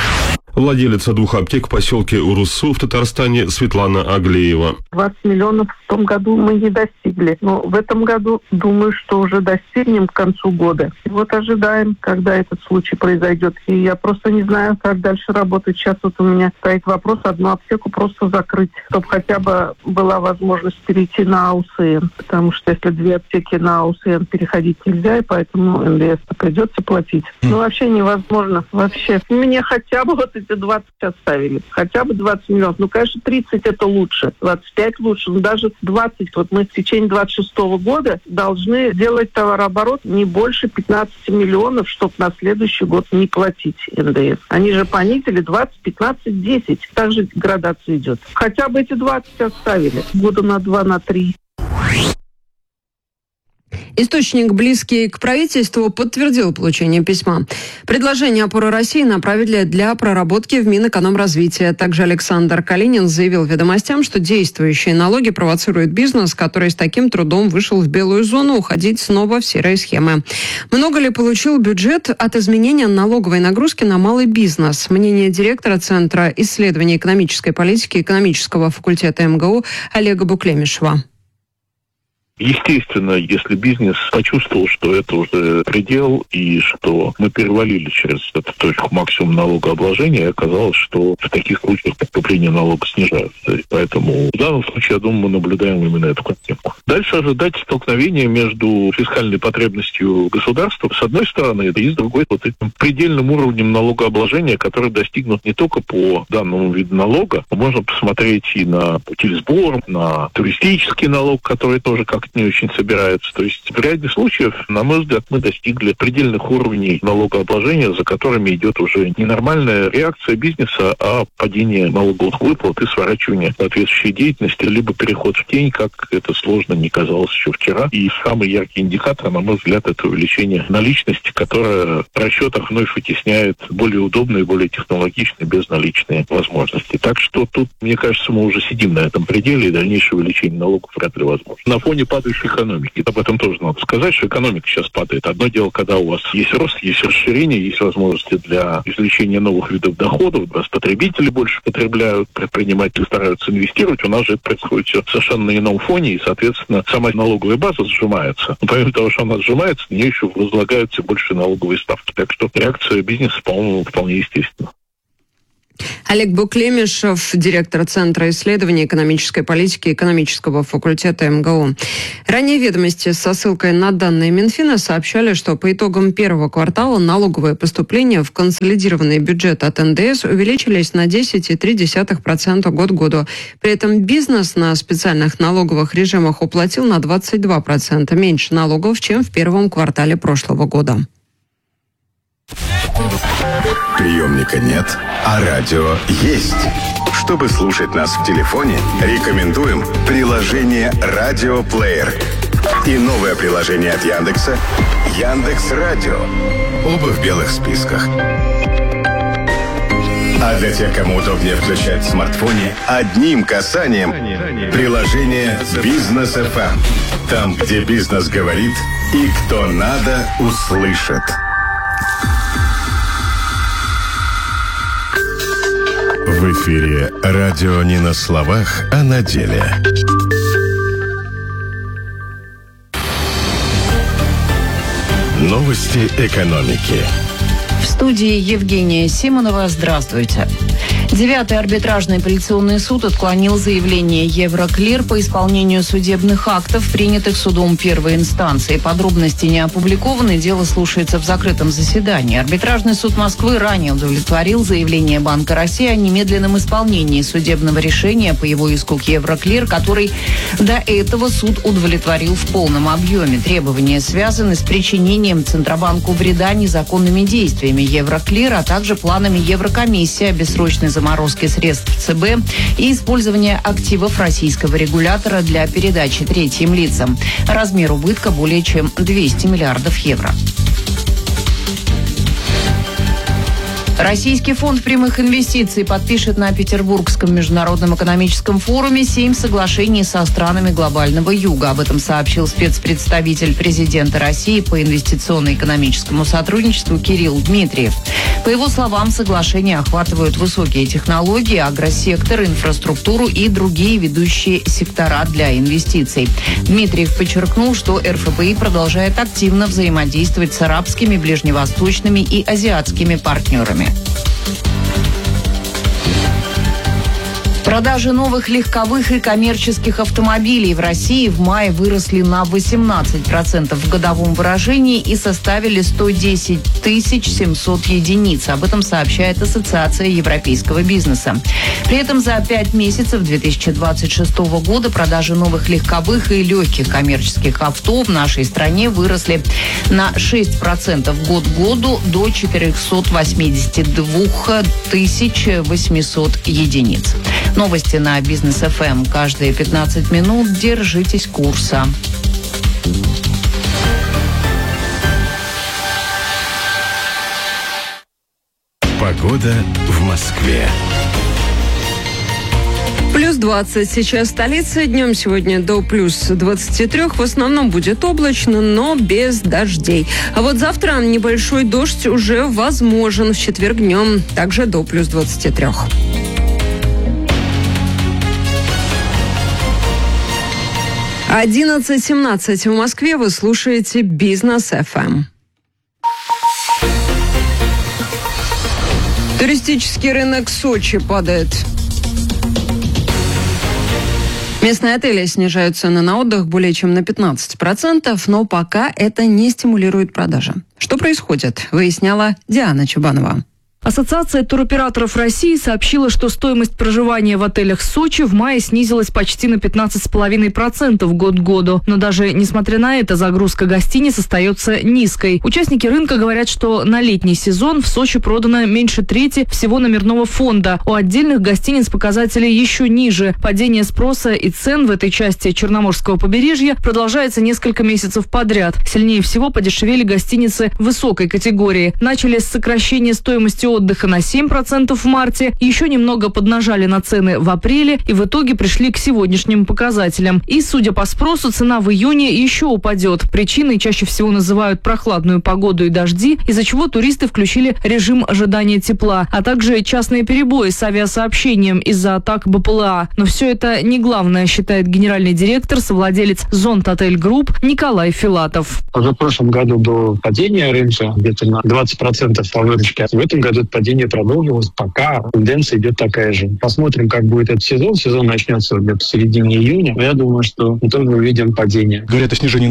Speaker 21: Владелица 2 аптек в поселке Уруссу в Татарстане Светлана Аглеева.
Speaker 22: 20 миллионов в том году мы не достигли. Но в этом году, думаю, что уже достигнем к концу года. И ожидаем, когда этот случай произойдет. И я просто не знаю, как дальше работать. Сейчас у меня стоит вопрос одну аптеку просто закрыть, чтобы хотя бы была возможность перейти на АУСН. Потому что если 2 аптеки на АУСН переходить нельзя, и поэтому НДС придется платить. Вообще невозможно. Вообще. Мне хотя бы эти 20 оставили. Хотя бы 20 миллионов. Конечно, 30 это лучше. 25 лучше. Но даже 20. Мы в течение 26 года должны делать товарооборот не больше 15 миллионов, чтобы на следующий год не платить НДС. Они же понизили 20, 15, 10. Также градация идет. Хотя бы эти 20 оставили. Года на 2, на 3.
Speaker 17: Источник, близкий к правительству, подтвердил получение письма. Предложение «Опоры России» направили для проработки в Минэкономразвития. Также Александр Калинин заявил «Ведомостям», что действующие налоги провоцируют бизнес, который с таким трудом вышел в белую зону, уходить снова в серые схемы. Много ли получил бюджет от изменения налоговой нагрузки на малый бизнес? Мнение директора Центра исследований экономической политики экономического факультета МГУ Олега Буклемишева.
Speaker 1: Естественно, если бизнес почувствовал, что это уже предел и что мы перевалили через эту точку максимум налогообложения, оказалось, что в таких случаях поступления налога снижаются. И поэтому в данном случае, я думаю, мы наблюдаем именно эту картинку. Дальше ожидать столкновения между фискальной потребностью государства, с одной стороны, и с другой, вот этим предельным уровнем налогообложения, который достигнут не только по данному виду налога, можно посмотреть и на утилизбор, на туристический налог, который тоже как-то не очень собирается. То есть в ряде случаев, на мой взгляд, мы достигли предельных уровней налогообложения, за которыми идет уже не нормальная реакция бизнеса, а падение налоговых выплат и сворачивание соответствующей деятельности, либо переход в тень, как это сложно не казалось еще вчера. И самый яркий индикатор, на мой взгляд, это увеличение наличности, которое в расчетах вновь вытесняет более удобные, более технологичные, безналичные возможности. Так что тут, мне кажется, мы уже сидим на этом пределе, и дальнейшее увеличение налогов вряд ли возможно. На фоне падающей экономики, об этом тоже надо сказать, что экономика сейчас падает. Одно дело, когда у вас есть рост, есть расширение, есть возможности для извлечения новых видов доходов, у вас потребители больше потребляют, предприниматели стараются инвестировать, у нас же это происходит все совершенно на ином фоне, и, соответственно, сама налоговая база сжимается. Но помимо того, что она сжимается, на нее еще возлагаются больше налоговые ставки. Так что реакция бизнеса, по-моему, вполне естественна.
Speaker 17: Олег Буклемишев, директор Центра исследований экономической политики экономического факультета МГУ. Ранее «Ведомости» со ссылкой на данные Минфина сообщали, что по итогам первого квартала налоговые поступления в консолидированный бюджет от НДС увеличились на 10,3% год к году. При этом бизнес на специальных налоговых режимах уплатил на 22% меньше налогов, чем в первом квартале прошлого года.
Speaker 7: Приемника нет, а радио есть. Чтобы слушать нас в телефоне, рекомендуем приложение «Радиоплеер». И новое приложение от Яндекса «Яндекс.Радио». Оба в белых списках. А для тех, кому удобнее включать в смартфоне, одним касанием приложение «Бизнес ФМ». Там, где бизнес говорит и кто надо, услышит. В эфире радио не на словах, а на деле. Новости экономики.
Speaker 16: В студии Евгения Симонова. Здравствуйте. 9-й арбитражный апелляционный суд отклонил заявление Евроклир по исполнению судебных актов, принятых судом первой инстанции. Подробности не опубликованы, дело слушается в закрытом заседании. Арбитражный суд Москвы ранее удовлетворил заявление Банка России о немедленном исполнении судебного решения по его иску к Евроклир, который до этого суд удовлетворил в полном объеме. Требования связаны с причинением Центробанку вреда незаконными действиями Евроклир, а также планами Еврокомиссии о бессрочной заморозки средств ЦБ и использования активов российского регулятора для передачи третьим лицам. Размер убытка более чем 200 миллиардов евро. Российский фонд прямых инвестиций подпишет на Петербургском международном экономическом форуме 7 соглашений со странами глобального юга. Об этом сообщил спецпредставитель президента России по инвестиционно-экономическому сотрудничеству Кирилл Дмитриев. По его словам, соглашения охватывают высокие технологии, агросектор, инфраструктуру и другие ведущие сектора для инвестиций. Дмитриев подчеркнул, что РФПИ продолжает активно взаимодействовать с арабскими, ближневосточными и азиатскими партнерами. Продажи новых легковых и коммерческих автомобилей в России в мае выросли на 18% в годовом выражении и составили 110 700 единиц. Об этом сообщает Ассоциация европейского бизнеса. При этом за 5 месяцев 2026 года продажи новых легковых и легких коммерческих авто в нашей стране выросли на 6% год к году до 482 800 единиц. Новости на Бизнес ФМ. Каждые 15 минут держитесь курса.
Speaker 7: Погода в Москве.
Speaker 17: Плюс 20 сейчас столица. Днем сегодня до плюс 23. В основном будет облачно, но без дождей. А вот завтра небольшой дождь уже возможен. В четверг днем также до плюс 23. 11:17 в Москве. Вы слушаете Бизнес ФМ. Туристический рынок Сочи падает. Местные отели снижают цены на отдых более чем на 15%, но пока это не стимулирует продажи. Что происходит, выясняла Диана Чубанова.
Speaker 11: Ассоциация туроператоров России сообщила, что стоимость проживания в отелях Сочи в мае снизилась почти на 15,5% год к году. Но даже несмотря на это, загрузка гостиниц остается низкой. Участники рынка говорят, что на летний сезон в Сочи продано меньше трети всего номерного фонда. У отдельных гостиниц показатели еще ниже. Падение спроса и цен в этой части Черноморского побережья продолжается несколько месяцев подряд. Сильнее всего подешевели гостиницы высокой категории. Начали с сокращения стоимости отдыха на 7% в марте, еще немного поднажали на цены в апреле и в итоге пришли к сегодняшним показателям. И, судя по спросу, цена в июне еще упадет. Причиной чаще всего называют прохладную погоду и дожди, из-за чего туристы включили режим ожидания тепла, а также частные перебои с авиасообщением из-за атак БПЛА. Но все это не главное, считает генеральный директор, совладелец Зонт Отель Групп Николай Филатов.
Speaker 5: Уже в прошлом году было падение рынка где-то на 20% по выручке. В этом году падение продолжилось, пока тенденция идет такая же. Посмотрим, как будет этот сезон. Сезон начнется где-то в середине июня. Я думаю, что мы тоже увидим падение.
Speaker 6: Говорят о снижении на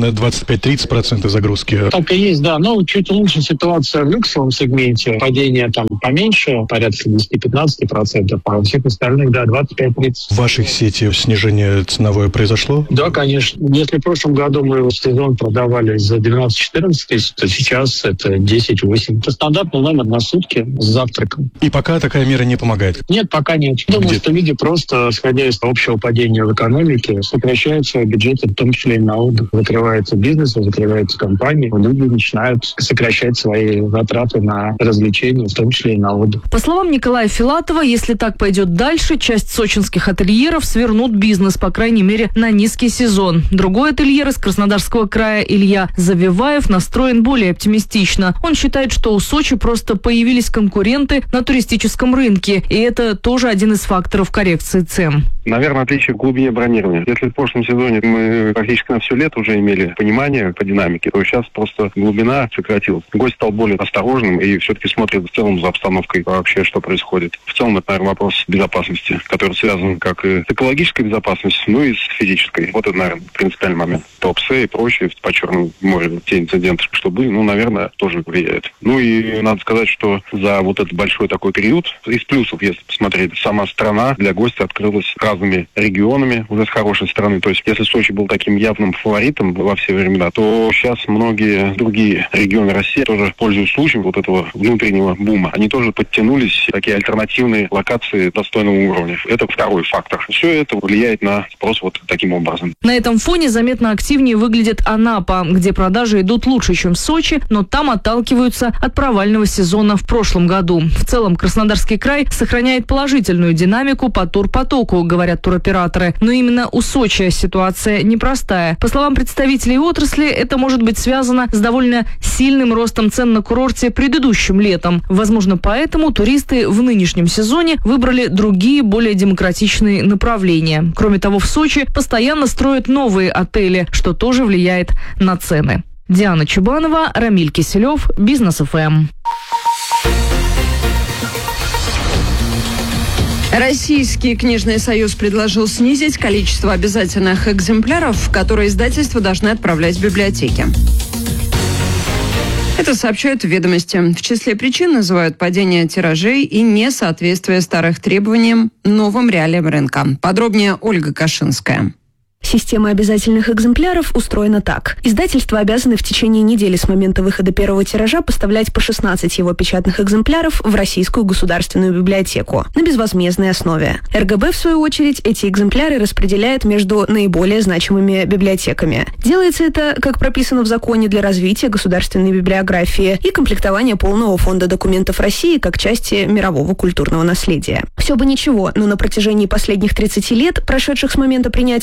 Speaker 6: 25-30% загрузки.
Speaker 5: Так и есть, да. Но чуть лучше ситуация в люксовом сегменте. Падение там поменьше, порядка 10-15%, а у всех остальных, да, 25-30%.
Speaker 6: В вашей сети снижение ценовое произошло?
Speaker 5: Да, конечно. Если в прошлом году мы сезон продавали за 12-14 тысяч, то сейчас это 10-8. Это стандартный номер на сутки с завтраком.
Speaker 6: И пока такая мера не помогает?
Speaker 5: Нет, пока нет. Думаю, что люди просто, исходя из общего падения в экономике, сокращают свои бюджеты, в том числе и на отдых. Закрываются бизнесы, закрываются компании. Люди начинают сокращать свои затраты на развлечения, в том числе и на отдых.
Speaker 11: По словам Николая Филатова, если так пойдет дальше, часть сочинских ательеров свернут бизнес, по крайней мере, на низкий сезон. Другой ательер из Краснодарского края Илья Завиваев настроен более оптимистично. Он считает, что у Сочи просто появились конкуренты на туристическом рынке, и это тоже один из факторов коррекции цен.
Speaker 20: Наверное, отличие в глубине бронирования. Если в прошлом сезоне мы практически на все лето уже имели понимание по динамике, то сейчас просто глубина сократилась. Гость стал более осторожным и все-таки смотрит в целом за обстановкой вообще, что происходит. В целом, это, наверное, вопрос безопасности, который связан как и с экологической безопасностью, ну и с физической. Вот это, наверное, принципиальный момент. Туапсе и прочее по Черному морю, те инциденты, что были, наверное, тоже влияют. Ну и надо сказать, что за вот этот большой такой период, из плюсов, если посмотреть, сама страна для гостя открылась разными регионами уже с хорошей стороны. То есть, если Сочи был таким явным фаворитом во все времена, то сейчас многие другие регионы России тоже, пользуясь случаем вот этого внутреннего бума, они тоже подтянулись, такие альтернативные локации достойного уровня. Это второй фактор. Все это влияет на спрос вот таким образом.
Speaker 11: На этом фоне заметно активнее выглядит Анапа, где продажи идут лучше, чем в Сочи, но там отталкиваются от провального сезона в прошлом году. В целом Краснодарский край сохраняет положительную динамику по турпотоку, говорят туроператоры. Но именно у Сочи ситуация непростая. По словам представителей отрасли, это может быть связано с довольно сильным ростом цен на курорте предыдущим летом. Возможно, поэтому туристы в нынешнем сезоне выбрали другие, более демократичные направления. Кроме того, в Сочи постоянно строят новые отели, что тоже влияет на цены. Диана Чубанова, Рамиль Киселев, Бизнес ФМ.
Speaker 17: Российский книжный союз предложил снизить количество обязательных экземпляров, которые издательства должны отправлять в библиотеки. Это сообщают в «Ведомости». В числе причин называют падение тиражей и несоответствие старых требованиям новым реалиям рынка. Подробнее Ольга Кашинская.
Speaker 4: Система обязательных экземпляров устроена так. Издательства обязаны в течение недели с момента выхода первого тиража поставлять по 16 его печатных экземпляров в Российскую государственную библиотеку на безвозмездной основе. РГБ, в свою очередь, эти экземпляры распределяет между наиболее значимыми библиотеками. Делается это, как прописано в законе, для развития государственной библиографии и комплектования полного фонда документов России как части мирового культурного наследия. Все бы ничего, но на протяжении последних 30 лет, прошедших с момента принятия закона,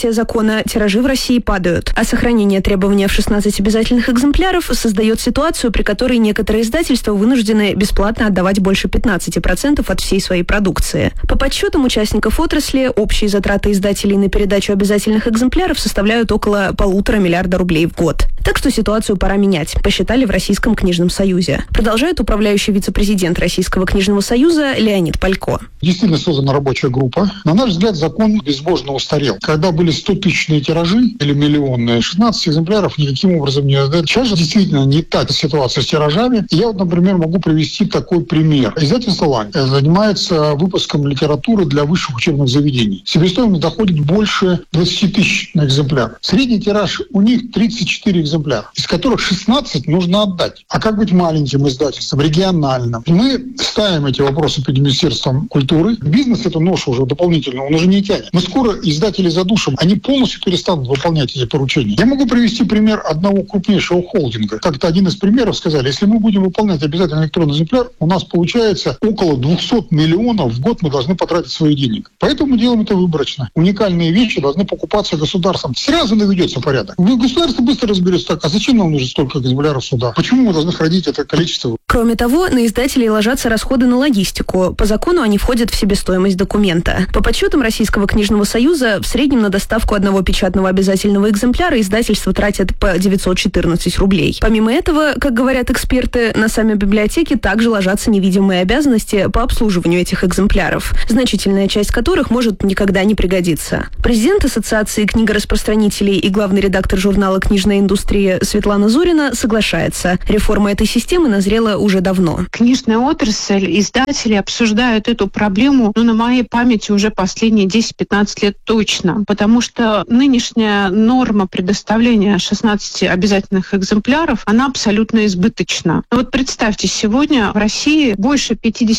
Speaker 4: закона тиражи в России падают, а сохранение требования в 16 обязательных экземпляров создает ситуацию, при которой некоторые издательства вынуждены бесплатно отдавать больше 15% от всей своей продукции. По подсчетам участников отрасли, общие затраты издателей на передачу обязательных экземпляров составляют около 1,5 миллиарда рублей в год. Так что ситуацию пора менять, посчитали в Российском книжном союзе. Продолжает управляющий вице-президент Российского книжного союза Леонид Палько.
Speaker 3: Действительно создана рабочая группа. На наш взгляд, закон безбожно устарел. Когда были 100-тысячные тиражи или миллионные, 16 экземпляров никаким образом не отдают. Сейчас же действительно не та ситуация с тиражами. Я вот, например, могу привести такой пример. Издательство «Лань» занимается выпуском литературы для высших учебных заведений. Себестоимость доходит больше 20 тысяч на экземпляр. Средний тираж у них 34 экземпляра, из которых 16 нужно отдать. А как быть маленьким издательством, региональным? Мы ставим эти вопросы перед Министерством культуры. Бизнес эту ношу уже дополнительно, он уже не тянет. Но скоро издатели задушим, они полностью перестанут выполнять эти поручения. Я могу привести пример одного крупнейшего холдинга. Как-то один из примеров сказали, если мы будем выполнять обязательно электронный экземпляр, у нас получается около 200 миллионов в год мы должны потратить свои денег. Поэтому мы делаем это выборочно. Уникальные вещи должны покупаться государством. Сразу наведется порядок. Государство быстро разберется так, а зачем нам нужно столько экземпляров суда? Почему мы должны хранить это количество?
Speaker 4: Кроме того, на издателей ложатся расходы на логистику. По закону они входят в себестоимость документа. По подсчетам Российского книжного союза, в среднем на доставку одного печатного обязательного экземпляра издательства тратят по 914 рублей. Помимо этого, как говорят эксперты, на сами библиотеки также ложатся невидимые обязанности по обслуживанию этих экземпляров, значительная часть которых может никогда не пригодиться. Президент Ассоциации книгораспространителей и главный редактор журнала «Книжная индустрия» Светлана Зорина соглашается. Реформа этой системы назрела уже давно.
Speaker 9: Книжная отрасль, издатели обсуждают эту проблему, на моей памяти уже последние 10-15 лет точно, потому что нынешняя норма предоставления 16 обязательных экземпляров, она абсолютно избыточна. Вот представьте, сегодня в России больше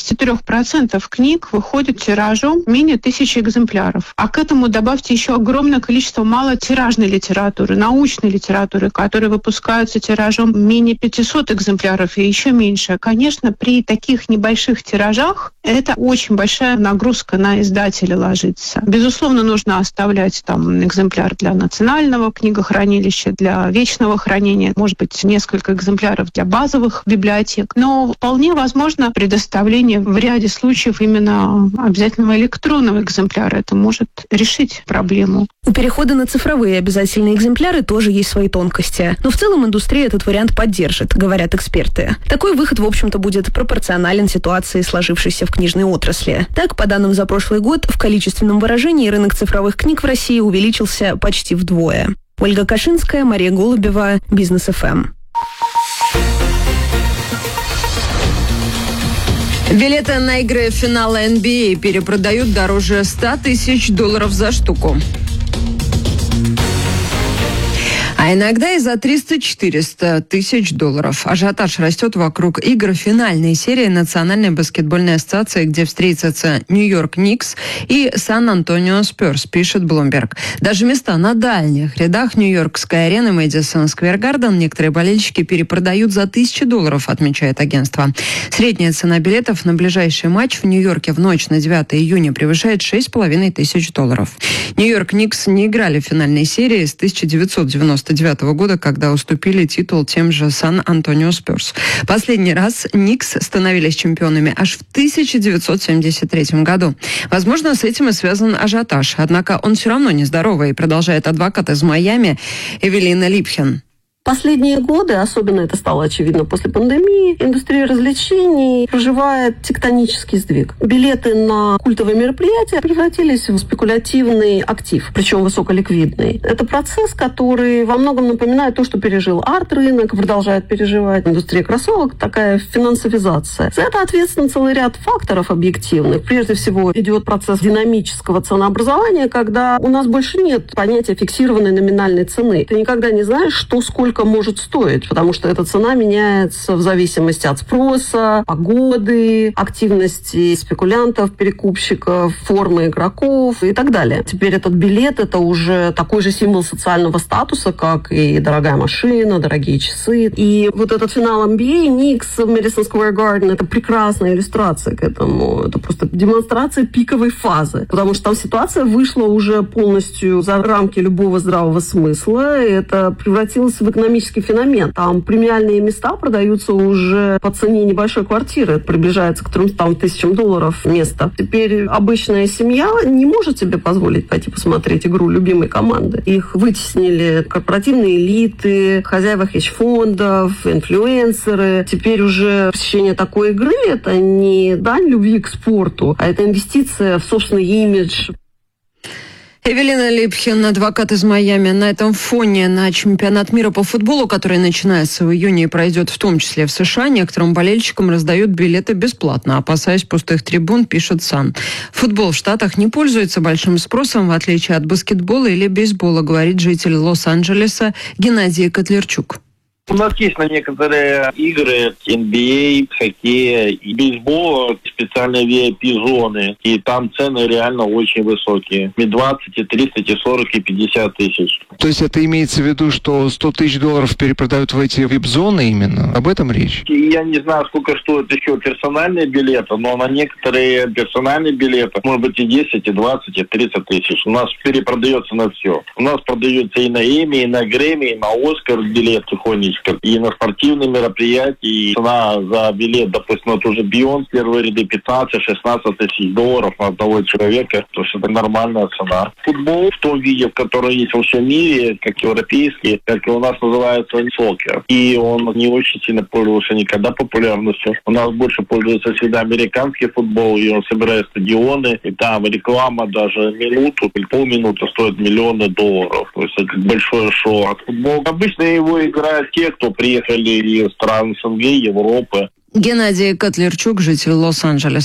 Speaker 9: 53% книг выходит тиражом менее 1000 экземпляров. А к этому добавьте еще огромное количество малотиражной литературы, научной литературы, которые выпускаются тиражом менее 500 экземпляров и еще меньше. Конечно, при таких небольших тиражах это очень большая нагрузка на издателя ложится. Безусловно, нужно оставлять там экземпляр для национального книгохранилища, для вечного хранения, может быть, несколько экземпляров для базовых библиотек. Но вполне возможно предоставление в ряде случаев именно обязательного электронного экземпляра. Это может решить проблему.
Speaker 4: У перехода на цифровые обязательные экземпляры тоже есть свои тонкости. Но в целом индустрия этот вариант поддержит, говорят эксперты. Такой выход, в общем-то, будет пропорционален ситуации, сложившейся в книжной отрасли. Так, по данным за прошлый год, в количественном выражении рынок цифровых книг в России увеличился почти вдвое. Ольга Кашинская, Мария Голубева, Бизнес ФМ.
Speaker 17: Билеты на игры финала NBA перепродают дороже $100 тысяч за штуку. А иногда и за 300-400 тысяч долларов. Ажиотаж растет вокруг игр финальной серии Национальной баскетбольной ассоциации, где встретятся Нью-Йорк Никс и Сан-Антонио Спёрс, пишет Bloomberg. Даже места на дальних рядах Нью-Йоркской арены Мэдисон Сквер Гарден некоторые болельщики перепродают за $1000, отмечает агентство. Средняя цена билетов на ближайший матч в Нью-Йорке в ночь на 9 июня превышает $6500. Нью-Йорк Никс не играли в финальной серии с 1999 года, когда уступили титул тем же Сан-Антонио Спёрс. Последний раз Никс становились чемпионами аж в 1973 году. Возможно, с этим и связан ажиотаж. Однако он все равно нездоровый, продолжает адвокат из Майами Эвелина Липхен.
Speaker 10: Последние годы, особенно это стало очевидно после пандемии, индустрия развлечений проживает тектонический сдвиг. Билеты на культовые мероприятия превратились в спекулятивный актив, причем высоколиквидный. Это процесс, который во многом напоминает то, что пережил арт-рынок, продолжает переживать индустрия кроссовок, такая финансовизация. За это ответственен целый ряд факторов объективных. Прежде всего, идет процесс динамического ценообразования, когда у нас больше нет понятия фиксированной номинальной цены. Ты никогда не знаешь, что сколько сколько может стоить, потому что эта цена меняется в зависимости от спроса, погоды, активности спекулянтов, перекупщиков, формы игроков и так далее. Теперь этот билет – это уже такой же символ социального статуса, как и дорогая машина, дорогие часы. И вот этот финал NBA, Никс в Madison Square Garden – это прекрасная иллюстрация к этому. Это просто демонстрация пиковой фазы, потому что там ситуация вышла уже полностью за рамки любого здравого смысла, и это превратилось в экономический феномен. Там премиальные места продаются уже по цене небольшой квартиры, приближается к $300,000 место. Теперь обычная семья не может себе позволить пойти посмотреть игру любимой команды. Их вытеснили корпоративные элиты, хозяева хедж-фондов, инфлюенсеры. Теперь уже посещение такой игры – это не дань любви к спорту, а это инвестиция в собственный имидж.
Speaker 17: Эвелина Липхин, адвокат из Майами. На этом фоне на чемпионат мира по футболу, который начинается в июне и пройдет в том числе в США, некоторым болельщикам раздают билеты бесплатно, опасаясь пустых трибун, пишет Сан. Футбол в Штатах не пользуется большим спросом, в отличие от баскетбола или бейсбола, говорит житель Лос-Анджелеса Геннадий Котлярчук.
Speaker 8: У нас есть на некоторые игры NBA, хоккея и бейсбола специальные VIP-зоны, и там цены реально очень высокие. И 20, и 30, и 40, и 50 тысяч.
Speaker 12: То есть это имеется в виду, что $100,000 перепродают в эти VIP-зоны именно? Об этом речь?
Speaker 8: Я не знаю, сколько стоят еще персональные билеты, но на некоторые персональные билеты может быть и 10, и 20, и 30 тысяч. У нас перепродается на все. У нас продается и на Эмми, и на Грэмми, и на Оскар билет тихонечко. И на спортивные мероприятия, и цена за билет, допустим, вот уже Бейонс, первые ряды $15-16 тысяч на одного человека, то есть это нормальная цена. Футбол в том виде, в котором есть во всем мире, как европейский, как и у нас называется сокер. И он не очень сильно пользовался никогда популярностью. У нас больше пользуется всегда американский футбол, и он собирает стадионы, и там реклама даже минуту или полминуты стоит $миллионы. То есть это большое шоу. А футбол обычно его играют те, кто приехали из стран СНГ, Европы.
Speaker 17: Геннадий Котлярчук, житель Лос-Анджелеса.